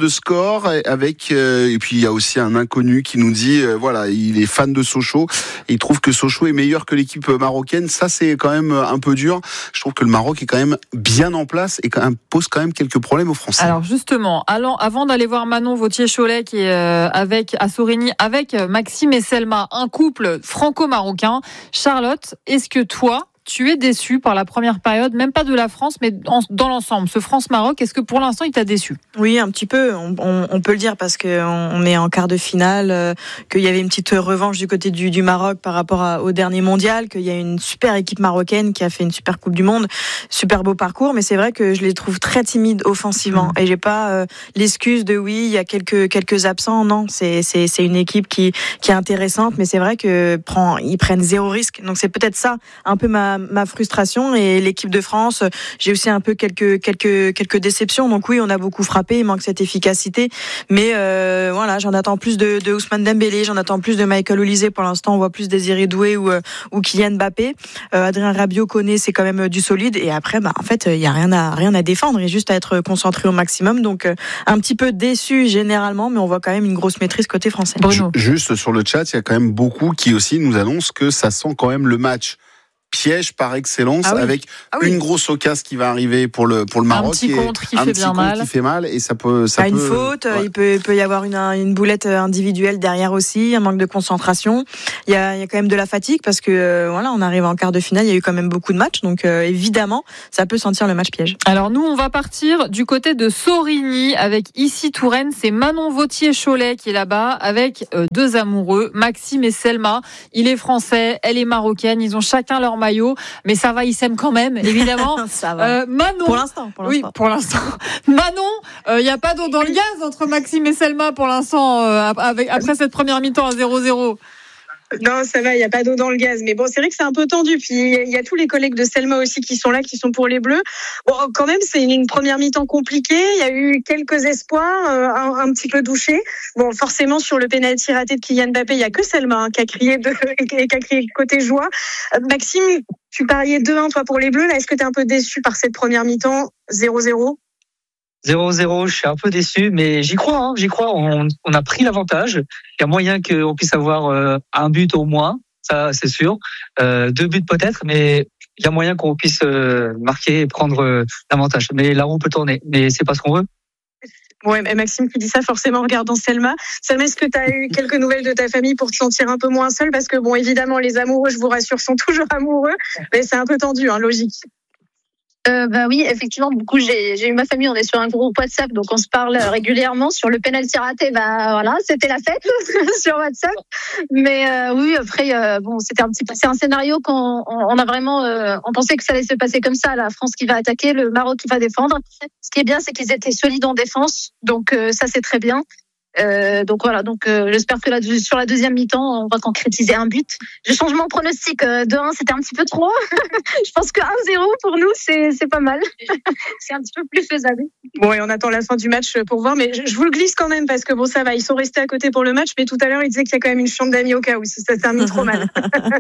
J'adore. Avec euh, et puis il y a aussi un inconnu qui nous dit euh, voilà, il est fan de Sochaux et il trouve que Sochaux est meilleur que l'équipe marocaine. Ça, c'est quand même un peu dur. Je trouve que le Maroc est quand même bien en place et quand même, pose quand même quelques problèmes aux Français. Alors justement, allant, avant d'aller voir Manon Vauthier-Cholet qui est euh, avec à Sorigny avec Maxime et Selma, un couple franco-marocain. Charlotte, est-ce que toi tu es déçu par la première période, même pas de la France, mais en, dans l'ensemble, ce France-Maroc, est-ce que pour l'instant il t'a déçu ? Oui, un petit peu, on, on, on peut le dire parce qu'on on est en quart de finale, euh, qu'il y avait une petite revanche du côté du, du Maroc par rapport à, au dernier mondial, qu'il y a une super équipe marocaine qui a fait une super Coupe du Monde, super beau parcours, mais c'est vrai que je les trouve très timides offensivement mmh. et j'ai pas euh, l'excuse de oui, il y a quelques quelques absents, non, c'est c'est c'est une équipe qui qui est intéressante, mais c'est vrai que prend ils prennent zéro risque, donc c'est peut-être ça un peu ma ma frustration. Et l'équipe de France, j'ai aussi un peu quelques quelques quelques déceptions. Donc oui, on a beaucoup frappé, il manque cette efficacité, mais euh, voilà, j'en attends plus de, de Ousmane Dembélé, j'en attends plus de Michael Olise. Pour l'instant, on voit plus Désiré Doué ou ou Kylian Mbappé. Euh, Adrien Rabiot connaît, c'est quand même du solide. Et après, bah en fait, il y a rien à rien à défendre, et juste à être concentré au maximum. Donc euh, un petit peu déçu généralement, mais on voit quand même une grosse maîtrise côté français. Bruno. Juste sur le chat, il y a quand même beaucoup qui aussi nous annoncent que ça sent quand même le match piège par excellence, ah oui. avec ah oui. une grosse occasion qui va arriver pour le pour le Maroc, un petit contre qui un fait petit bien mal, qui fait mal et ça peut ça pas peut une faute, ouais. il peut il peut y avoir une une boulette individuelle derrière aussi, un manque de concentration. Il y a il y a quand même de la fatigue parce que euh, voilà, on arrive en quart de finale, il y a eu quand même beaucoup de matchs, donc euh, évidemment, ça peut sentir le match piège. Alors nous, on va partir du côté de Sorigny avec ici Touraine, c'est Manon Vauthier-Cholet qui est là-bas avec euh, deux amoureux, Maxime et Selma. Il est français, elle est marocaine, ils ont chacun leur maillot, mais ça va, ils s'aiment quand même, évidemment. Ça va. Euh, Manon. Pour l'instant, pour l'instant. Oui, pour l'instant. Manon, il euh, n'y a pas d'eau dans le gaz entre Maxime et Selma pour l'instant, euh, avec, après cette première mi-temps à zéro zéro. Non, ça va, il n'y a pas d'eau dans le gaz. Mais bon, c'est vrai que c'est un peu tendu. Puis il y a tous les collègues de Selma aussi qui sont là, qui sont pour les Bleus. Bon, quand même, c'est une première mi-temps compliquée. Il y a eu quelques espoirs, euh, un, un petit peu douché. Bon, forcément, sur le pénalty raté de Kylian Mbappé, il n'y a que Selma hein, qui a crié de, qui a crié côté joie. Euh, Maxime, tu pariais deux un toi pour les Bleus. Là, est-ce que tu es un peu déçu par cette première mi-temps zéro zéro? zéro zéro, je suis un peu déçu, mais j'y crois, hein, j'y crois. On, on a pris l'avantage. Il y a moyen qu'on puisse avoir euh, un but au moins, ça c'est sûr. Euh, deux buts peut-être, mais il y a moyen qu'on puisse euh, marquer et prendre euh, l'avantage. Mais la roue peut tourner, mais c'est pas ce qu'on veut. Ouais, mais Maxime qui dit ça forcément en regardant Selma. Selma, est-ce que tu as eu quelques nouvelles de ta famille pour te sentir un peu moins seule? Parce que bon, évidemment, les amoureux, je vous rassure, sont toujours amoureux, mais c'est un peu tendu, hein, logique. Euh, bah oui, effectivement, du coup, j'ai, j'ai eu ma famille, on est sur un groupe WhatsApp, donc on se parle régulièrement. Sur le penalty raté, bah voilà, c'était la fête sur WhatsApp. Mais euh, oui, après, euh, bon, c'était un petit peu, c'est un scénario qu'on, on a vraiment, euh, on pensait que ça allait se passer comme ça, la France qui va attaquer, le Maroc qui va défendre. Ce qui est bien, c'est qu'ils étaient solides en défense, donc euh, ça c'est très bien. Euh, donc voilà, donc euh, j'espère que la, sur la deuxième mi-temps, on va concrétiser un but. Je change mon pronostic, euh, deux un, c'était un petit peu trop. Je pense que un zéro pour nous, c'est, c'est pas mal. C'est un petit peu plus faisable. Bon, et on attend la fin du match pour voir, mais je, je vous le glisse quand même parce que bon, ça va, ils sont restés à côté pour le match, mais tout à l'heure, ils disaient qu'il y a quand même une chambre d'amis au cas où si ça se termine trop mal.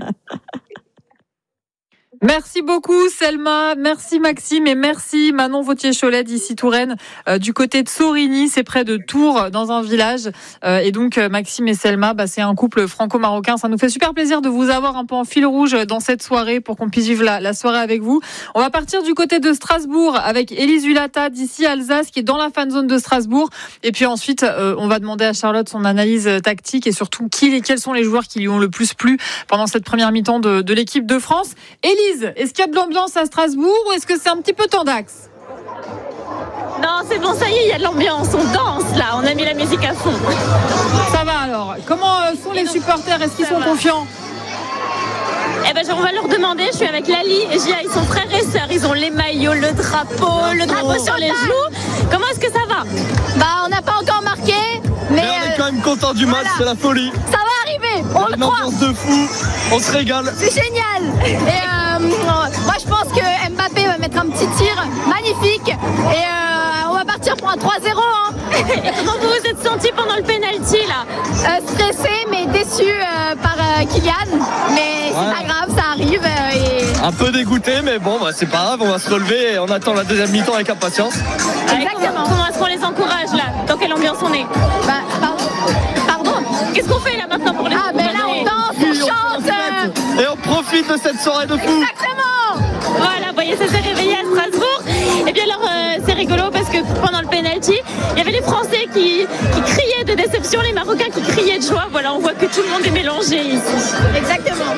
Merci beaucoup Selma, merci Maxime et merci Manon Vauthier-Cholet d'ici Touraine, euh, du côté de Sorigny, c'est près de Tours dans un village euh, et donc euh, Maxime et Selma, bah, c'est un couple franco-marocain, ça nous fait super plaisir de vous avoir un peu en fil rouge dans cette soirée pour qu'on puisse vivre la, la soirée avec vous. On va partir du côté de Strasbourg avec Élise Hulata d'ici Alsace qui est dans la fan zone de Strasbourg et puis ensuite euh, on va demander à Charlotte son analyse tactique et surtout qui, quels sont les joueurs qui lui ont le plus plu pendant cette première mi-temps de, de l'équipe de France. Élise, est-ce qu'il y a de l'ambiance à Strasbourg ou est-ce que c'est un petit peu tendax? Non, c'est bon, ça y est, il y a de l'ambiance, on danse là, on a mis la musique à fond. Ça va alors. Comment sont les supporters? Est-ce qu'ils sont confiants? Eh ben, on va leur demander. Je suis avec Lali et Gia, ils sont frères et sœurs. Ils ont les maillots, le drapeau, le drapeau sur les joues. Comment est-ce que ça va? Bah, on n'a pas encore marqué, mais, mais on est quand même content du match, voilà. C'est la folie. Ça va arriver, on le croit. Une ambiance de fou, on se régale. C'est génial. Et euh, moi, je pense que Mbappé va mettre un petit tir magnifique et euh, on va partir pour un trois zéro. Hein. Et comment vous vous êtes senti pendant le penalty là? euh, Stressé mais déçu euh, par euh, Kylian, mais ouais. C'est pas grave, ça arrive. Euh, et... Un peu dégoûté, mais bon, bah, c'est pas grave, on va se relever et on attend la deuxième mi-temps avec impatience. Exactement. Comment est-ce qu'on les encourage là? Dans quel quelle ambiance on est. Bah, pardon. Pardon. Qu'est-ce qu'on fait là maintenant pour les Ah, ben là, on danse, on chante. Et on profite de cette soirée de fou. Exactement. Voilà, vous voyez, ça s'est réveillé à Strasbourg. Et bien alors, euh, c'est rigolo parce que pendant le penalty, il y avait les Français qui, qui criaient de déception, les Marocains qui criaient de joie. Voilà, on voit que tout le monde est mélangé ici. Exactement.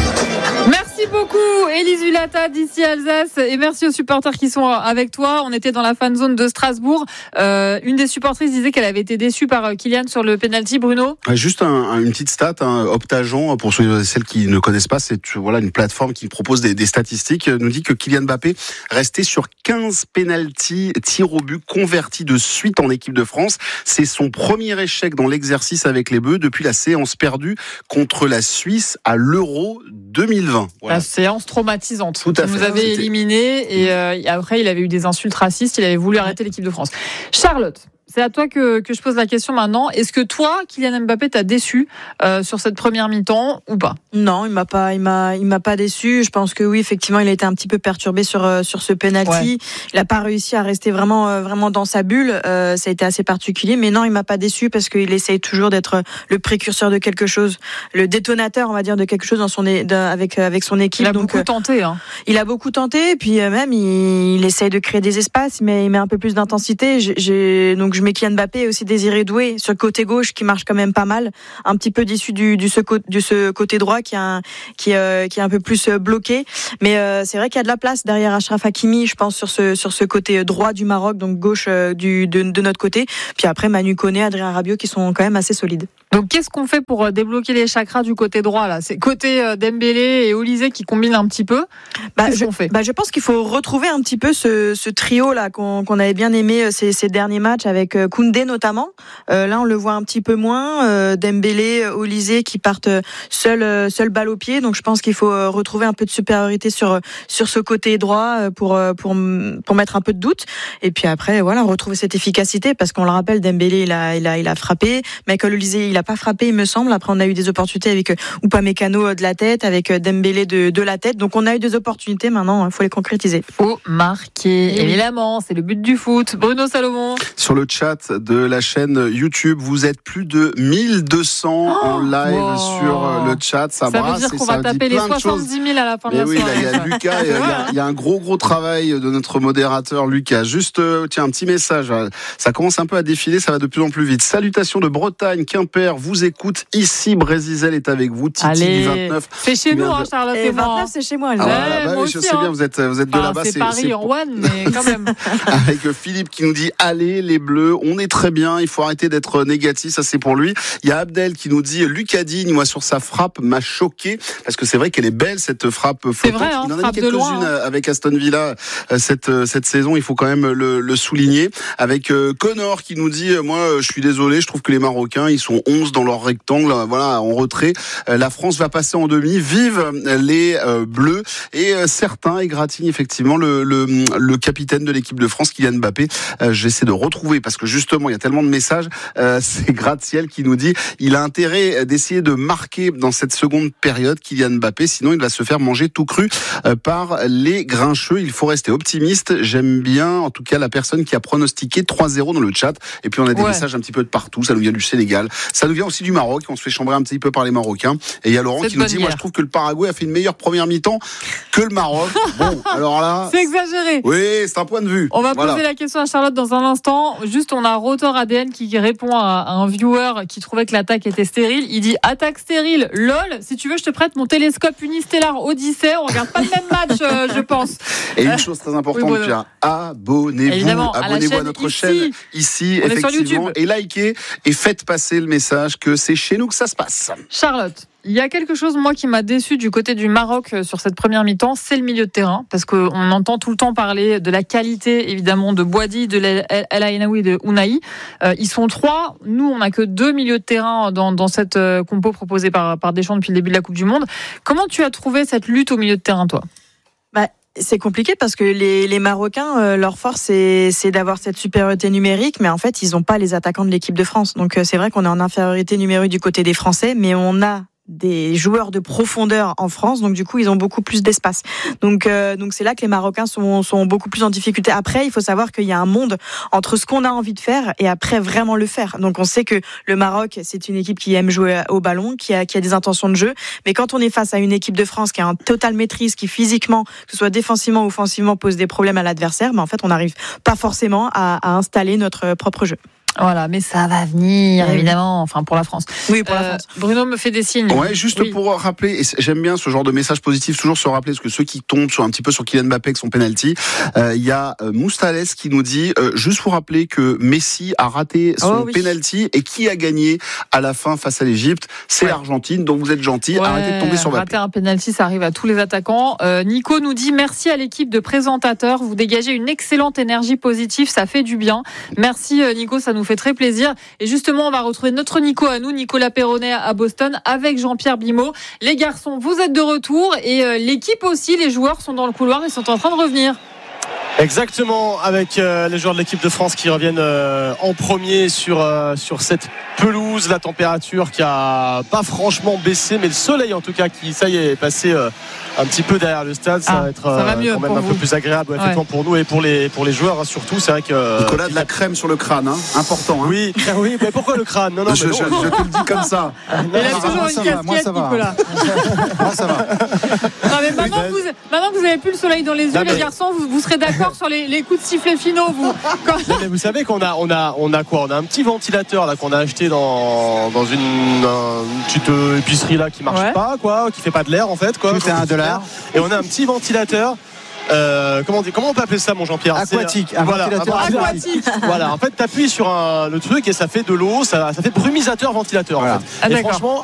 Merci beaucoup Élise Hulata d'ici Alsace et merci aux supporters qui sont avec toi. On était dans la fan zone de Strasbourg. Euh, une des supportrices disait qu'elle avait été déçue par Kylian sur le penalty. Bruno, juste un, un, une petite stat, hein, Optagen, pour ceux, celles qui ne connaissent pas, c'est voilà une plateforme qui propose des, des statistiques, nous dit que Kylian Mbappé restait sur quinze penalty tirs au but convertis de suite en équipe de France. C'est son premier échec dans l'exercice avec les Bleus depuis la séance perdue contre la Suisse à l'Euro deux mille vingt. Voilà. La séance traumatisante. Tout à il fait. nous avait C'était... éliminé et euh, après il avait eu des insultes racistes, il avait voulu arrêter l'équipe de France. Charlotte, c'est à toi que, que je pose la question maintenant. Est-ce que toi, Kylian Mbappé, t'a déçu euh, sur cette première mi-temps ou pas ? Non, il m'a pas, il m'a, il m'a pas déçu. Je pense que oui, effectivement, il a été un petit peu perturbé sur euh, sur ce penalty. Ouais. Il a pas réussi à rester vraiment euh, vraiment dans sa bulle. Euh, ça a été assez particulier, mais non, il m'a pas déçu parce qu'il essaye toujours d'être le précurseur de quelque chose, le détonateur, on va dire, de quelque chose dans son de, avec avec son équipe. Il a Donc, beaucoup euh, tenté. Hein. Il a beaucoup tenté, et puis euh, même il, il essaye de créer des espaces, mais il met un peu plus d'intensité. J'ai, j'ai donc je mets Kylian Mbappé aussi Désiré Doué sur le côté gauche qui marche quand même pas mal, un petit peu déçu du du ce, du ce côté droit qui est un, qui euh, qui est un peu plus bloqué, mais euh, c'est vrai qu'il y a de la place derrière Achraf Hakimi, je pense, sur ce sur ce côté droit du Maroc, donc gauche euh, du de, de notre côté, puis après Manu Koné, Adrien Rabiot qui sont quand même assez solides. Donc qu'est-ce qu'on fait pour débloquer les chakras du côté droit là ? C'est côté euh, Dembélé et Olysée qui combinent un petit peu. Bah, qu'est-ce je, qu'on fait ? Bah, je pense qu'il faut retrouver un petit peu ce, ce trio là qu'on, qu'on avait bien aimé ces, ces derniers matchs avec Koundé notamment. Euh, là on le voit un petit peu moins. Euh, Dembélé, Olysée qui partent seul seul balle au pied. Donc je pense qu'il faut retrouver un peu de supériorité sur sur ce côté droit pour pour pour mettre un peu de doute. Et puis après voilà, retrouver cette efficacité parce qu'on le rappelle, Dembélé il a il a il a frappé. Michael Olysée il a pas frappé il me semble. Après on a eu des opportunités avec Upamecano de la tête, avec Dembélé de de la tête. Donc on a eu des opportunités. Maintenant il faut les concrétiser. Faut marquer oui. Évidemment, c'est le but du foot. Bruno Salomon. Sur le chat de la chaîne YouTube, vous êtes plus de mille deux cents oh, en live wow. sur le chat. Ça, ça brasse veut dire qu'on va taper les soixante-dix mille à la fin Mais de la oui, soirée. Il y a Lucas, il y, y, y a un gros gros travail de notre modérateur Lucas. Juste, euh, tiens, un petit message. Ça commence un peu à défiler, ça va de plus en plus vite. Salutations de Bretagne, Quimper, vous écoute. Ici, Brézizel est avec vous. Titi Allez, du vingt-neuf. C'est chez nous, hein, Charlotte et, et moi. vingt-neuf, c'est chez moi. Ah, ouais, bah, bah, moi oui, je aussi, sais hein. bien, vous êtes, vous êtes de enfin, là-bas. C'est, c'est Paris c'est... en one, mais quand même. Avec Philippe qui nous dit allez les Bleus, on est très bien, il faut arrêter d'être négatif, ça c'est pour lui. Il y a Abdel qui nous dit Lucas Digne, moi sur sa frappe m'a choqué parce que c'est vrai qu'elle est belle cette frappe flottante. C'est vrai, hein, il en a mis quelques-unes loin, hein. avec Aston Villa cette cette saison, il faut quand même le, le souligner. Avec euh, Connor qui nous dit moi je suis désolé, je trouve que les Marocains ils sont onze dans leur rectangle, voilà, en retrait. La France va passer en demi, vive les euh, Bleus et euh, certains égratignent effectivement le, le le capitaine de l'équipe de France, Kylian Mbappé. Euh, j'essaie de retrouver parce que justement il y a tellement de messages. Euh, c'est Gratte-Ciel qui nous dit il a intérêt d'essayer de marquer dans cette seconde période Kylian Mbappé, sinon il va se faire manger tout cru euh, par les grincheux. Il faut rester optimiste. J'aime bien en tout cas la personne qui a pronostiqué trois zéro dans le chat. Et puis on a des ouais. messages un petit peu de partout. Ça nous vient du Sénégal, ça nous vient aussi du Maroc. On se fait chambrer un petit peu par les Marocains. Et il y a Laurent c'est qui nous dit hier. Moi je trouve que le Paraguay a fait une meilleure première mi-temps que le Maroc. Bon alors là c'est exagéré. Oui, c'est un point de vue. On va voilà. poser la question à Charlotte dans un instant. Juste, on a Rotor A D N qui répond à un viewer qui trouvait que l'attaque était stérile. Il dit attaque stérile, lol. Si tu veux, je te prête mon télescope unistellar Odyssey. On regarde pas le même match, euh, je pense. Et une chose très importante, oui, Pierre, abonnez-vous, Évidemment, abonnez-vous à, à notre ici. chaîne ici, on effectivement, et likez et faites passer le message que c'est chez nous que ça se passe. Charlotte. Il y a quelque chose, moi, qui m'a déçu du côté du Maroc sur cette première mi-temps, c'est le milieu de terrain, parce qu'on entend tout le temps parler de la qualité, évidemment, de Boadi, de El Ainaoui et de Ounahi. Euh, ils sont trois. Nous, on n'a que deux milieux de terrain dans, dans cette compo proposée par, par Deschamps depuis le début de la Coupe du Monde. Comment tu as trouvé cette lutte au milieu de terrain, toi ? Bah, c'est compliqué parce que les, les Marocains, euh, leur force, c'est, c'est d'avoir cette supériorité numérique, mais en fait, ils n'ont pas les attaquants de l'équipe de France. Donc, euh, c'est vrai qu'on est en infériorité numérique du côté des Français, mais on a des joueurs de profondeur en France, donc du coup ils ont beaucoup plus d'espace. Donc euh, donc c'est là que les Marocains sont sont beaucoup plus en difficulté. Après, il faut savoir qu'il y a un monde entre ce qu'on a envie de faire et après vraiment le faire. Donc on sait que le Maroc, c'est une équipe qui aime jouer au ballon, qui a qui a des intentions de jeu, mais quand on est face à une équipe de France qui a un totale maîtrise, qui physiquement, que ce soit défensivement ou offensivement, pose des problèmes à l'adversaire, mais en fait on n'arrive pas forcément à, à installer notre propre jeu. Voilà, mais ça va venir, évidemment, enfin pour la France. Oui, pour la Euh, France. Bruno me fait des signes. Ouais, juste Oui. pour rappeler, et j'aime bien ce genre de message positif, toujours se rappeler, parce que ceux qui tombent sur un petit peu sur Kylian Mbappé avec son penalty, euh, il y a euh, Moustales qui nous dit, euh, juste pour rappeler que Messi a raté son Oh oui. penalty et qui a gagné à la fin face à l'Égypte, c'est Ouais. l'Argentine, donc vous êtes gentils, Ouais, arrêtez de tomber sur Mbappé. rater un penalty, ça arrive à tous les attaquants. Euh, Nico nous dit merci à l'équipe de présentateurs, vous dégagez une excellente énergie positive, ça fait du bien. Merci euh, Nico, ça nous fait très plaisir. Et justement, on va retrouver notre Nico à nous, Nicolas Perronnet à Boston, avec Jean-Pierre Blimaud. Les garçons, vous êtes de retour et euh, l'équipe aussi, les joueurs sont dans le couloir, ils sont en train de revenir. Exactement, avec euh, les joueurs de l'équipe de France qui reviennent euh, en premier sur, euh, sur cette pelouse, la température qui a pas franchement baissé, mais le soleil en tout cas qui, ça y est, est passé euh, un petit peu derrière le stade, ça Ah, va être ça va euh, mieux quand même pour un vous. peu plus agréable ouais, effectivement, Ouais. pour nous et pour les, pour les joueurs hein, surtout, c'est vrai que... Nicolas, de la crème sur le crâne, hein, important. Hein. Oui, oui, mais pourquoi le crâne? Non, non, je, mais je, non. je te le dis comme ça. Il a ça va, toujours moi, une ça va, moi, casquette, ça va. Nicolas. Moi, ça va. Non, mais maintenant, que vous, maintenant que vous avez plus le soleil dans les yeux, Non, mais- les garçons, vous, vous serez d'accord sur les, les coups de sifflet finaux, vous. Quand- Non, mais vous savez qu'on a, on a, on a quoi? On a un petit ventilateur là qu'on a acheté dans, dans une, un- une petite euh, épicerie là qui marche Ouais. pas, quoi, qui fait pas de l'air en fait, quoi. Tout est un dollar. Et on a un petit ventilateur. Euh, comment, on dit- comment on peut appeler ça, mon Jean-Pierre? C'est- Aquatique, un voilà, ventilateur un- aquatique. Voilà, en fait, t'appuies sur un, le truc et ça fait de l'eau, ça, ça fait brumisateur ventilateur. Voilà. En fait. Ah, et d'accord. franchement,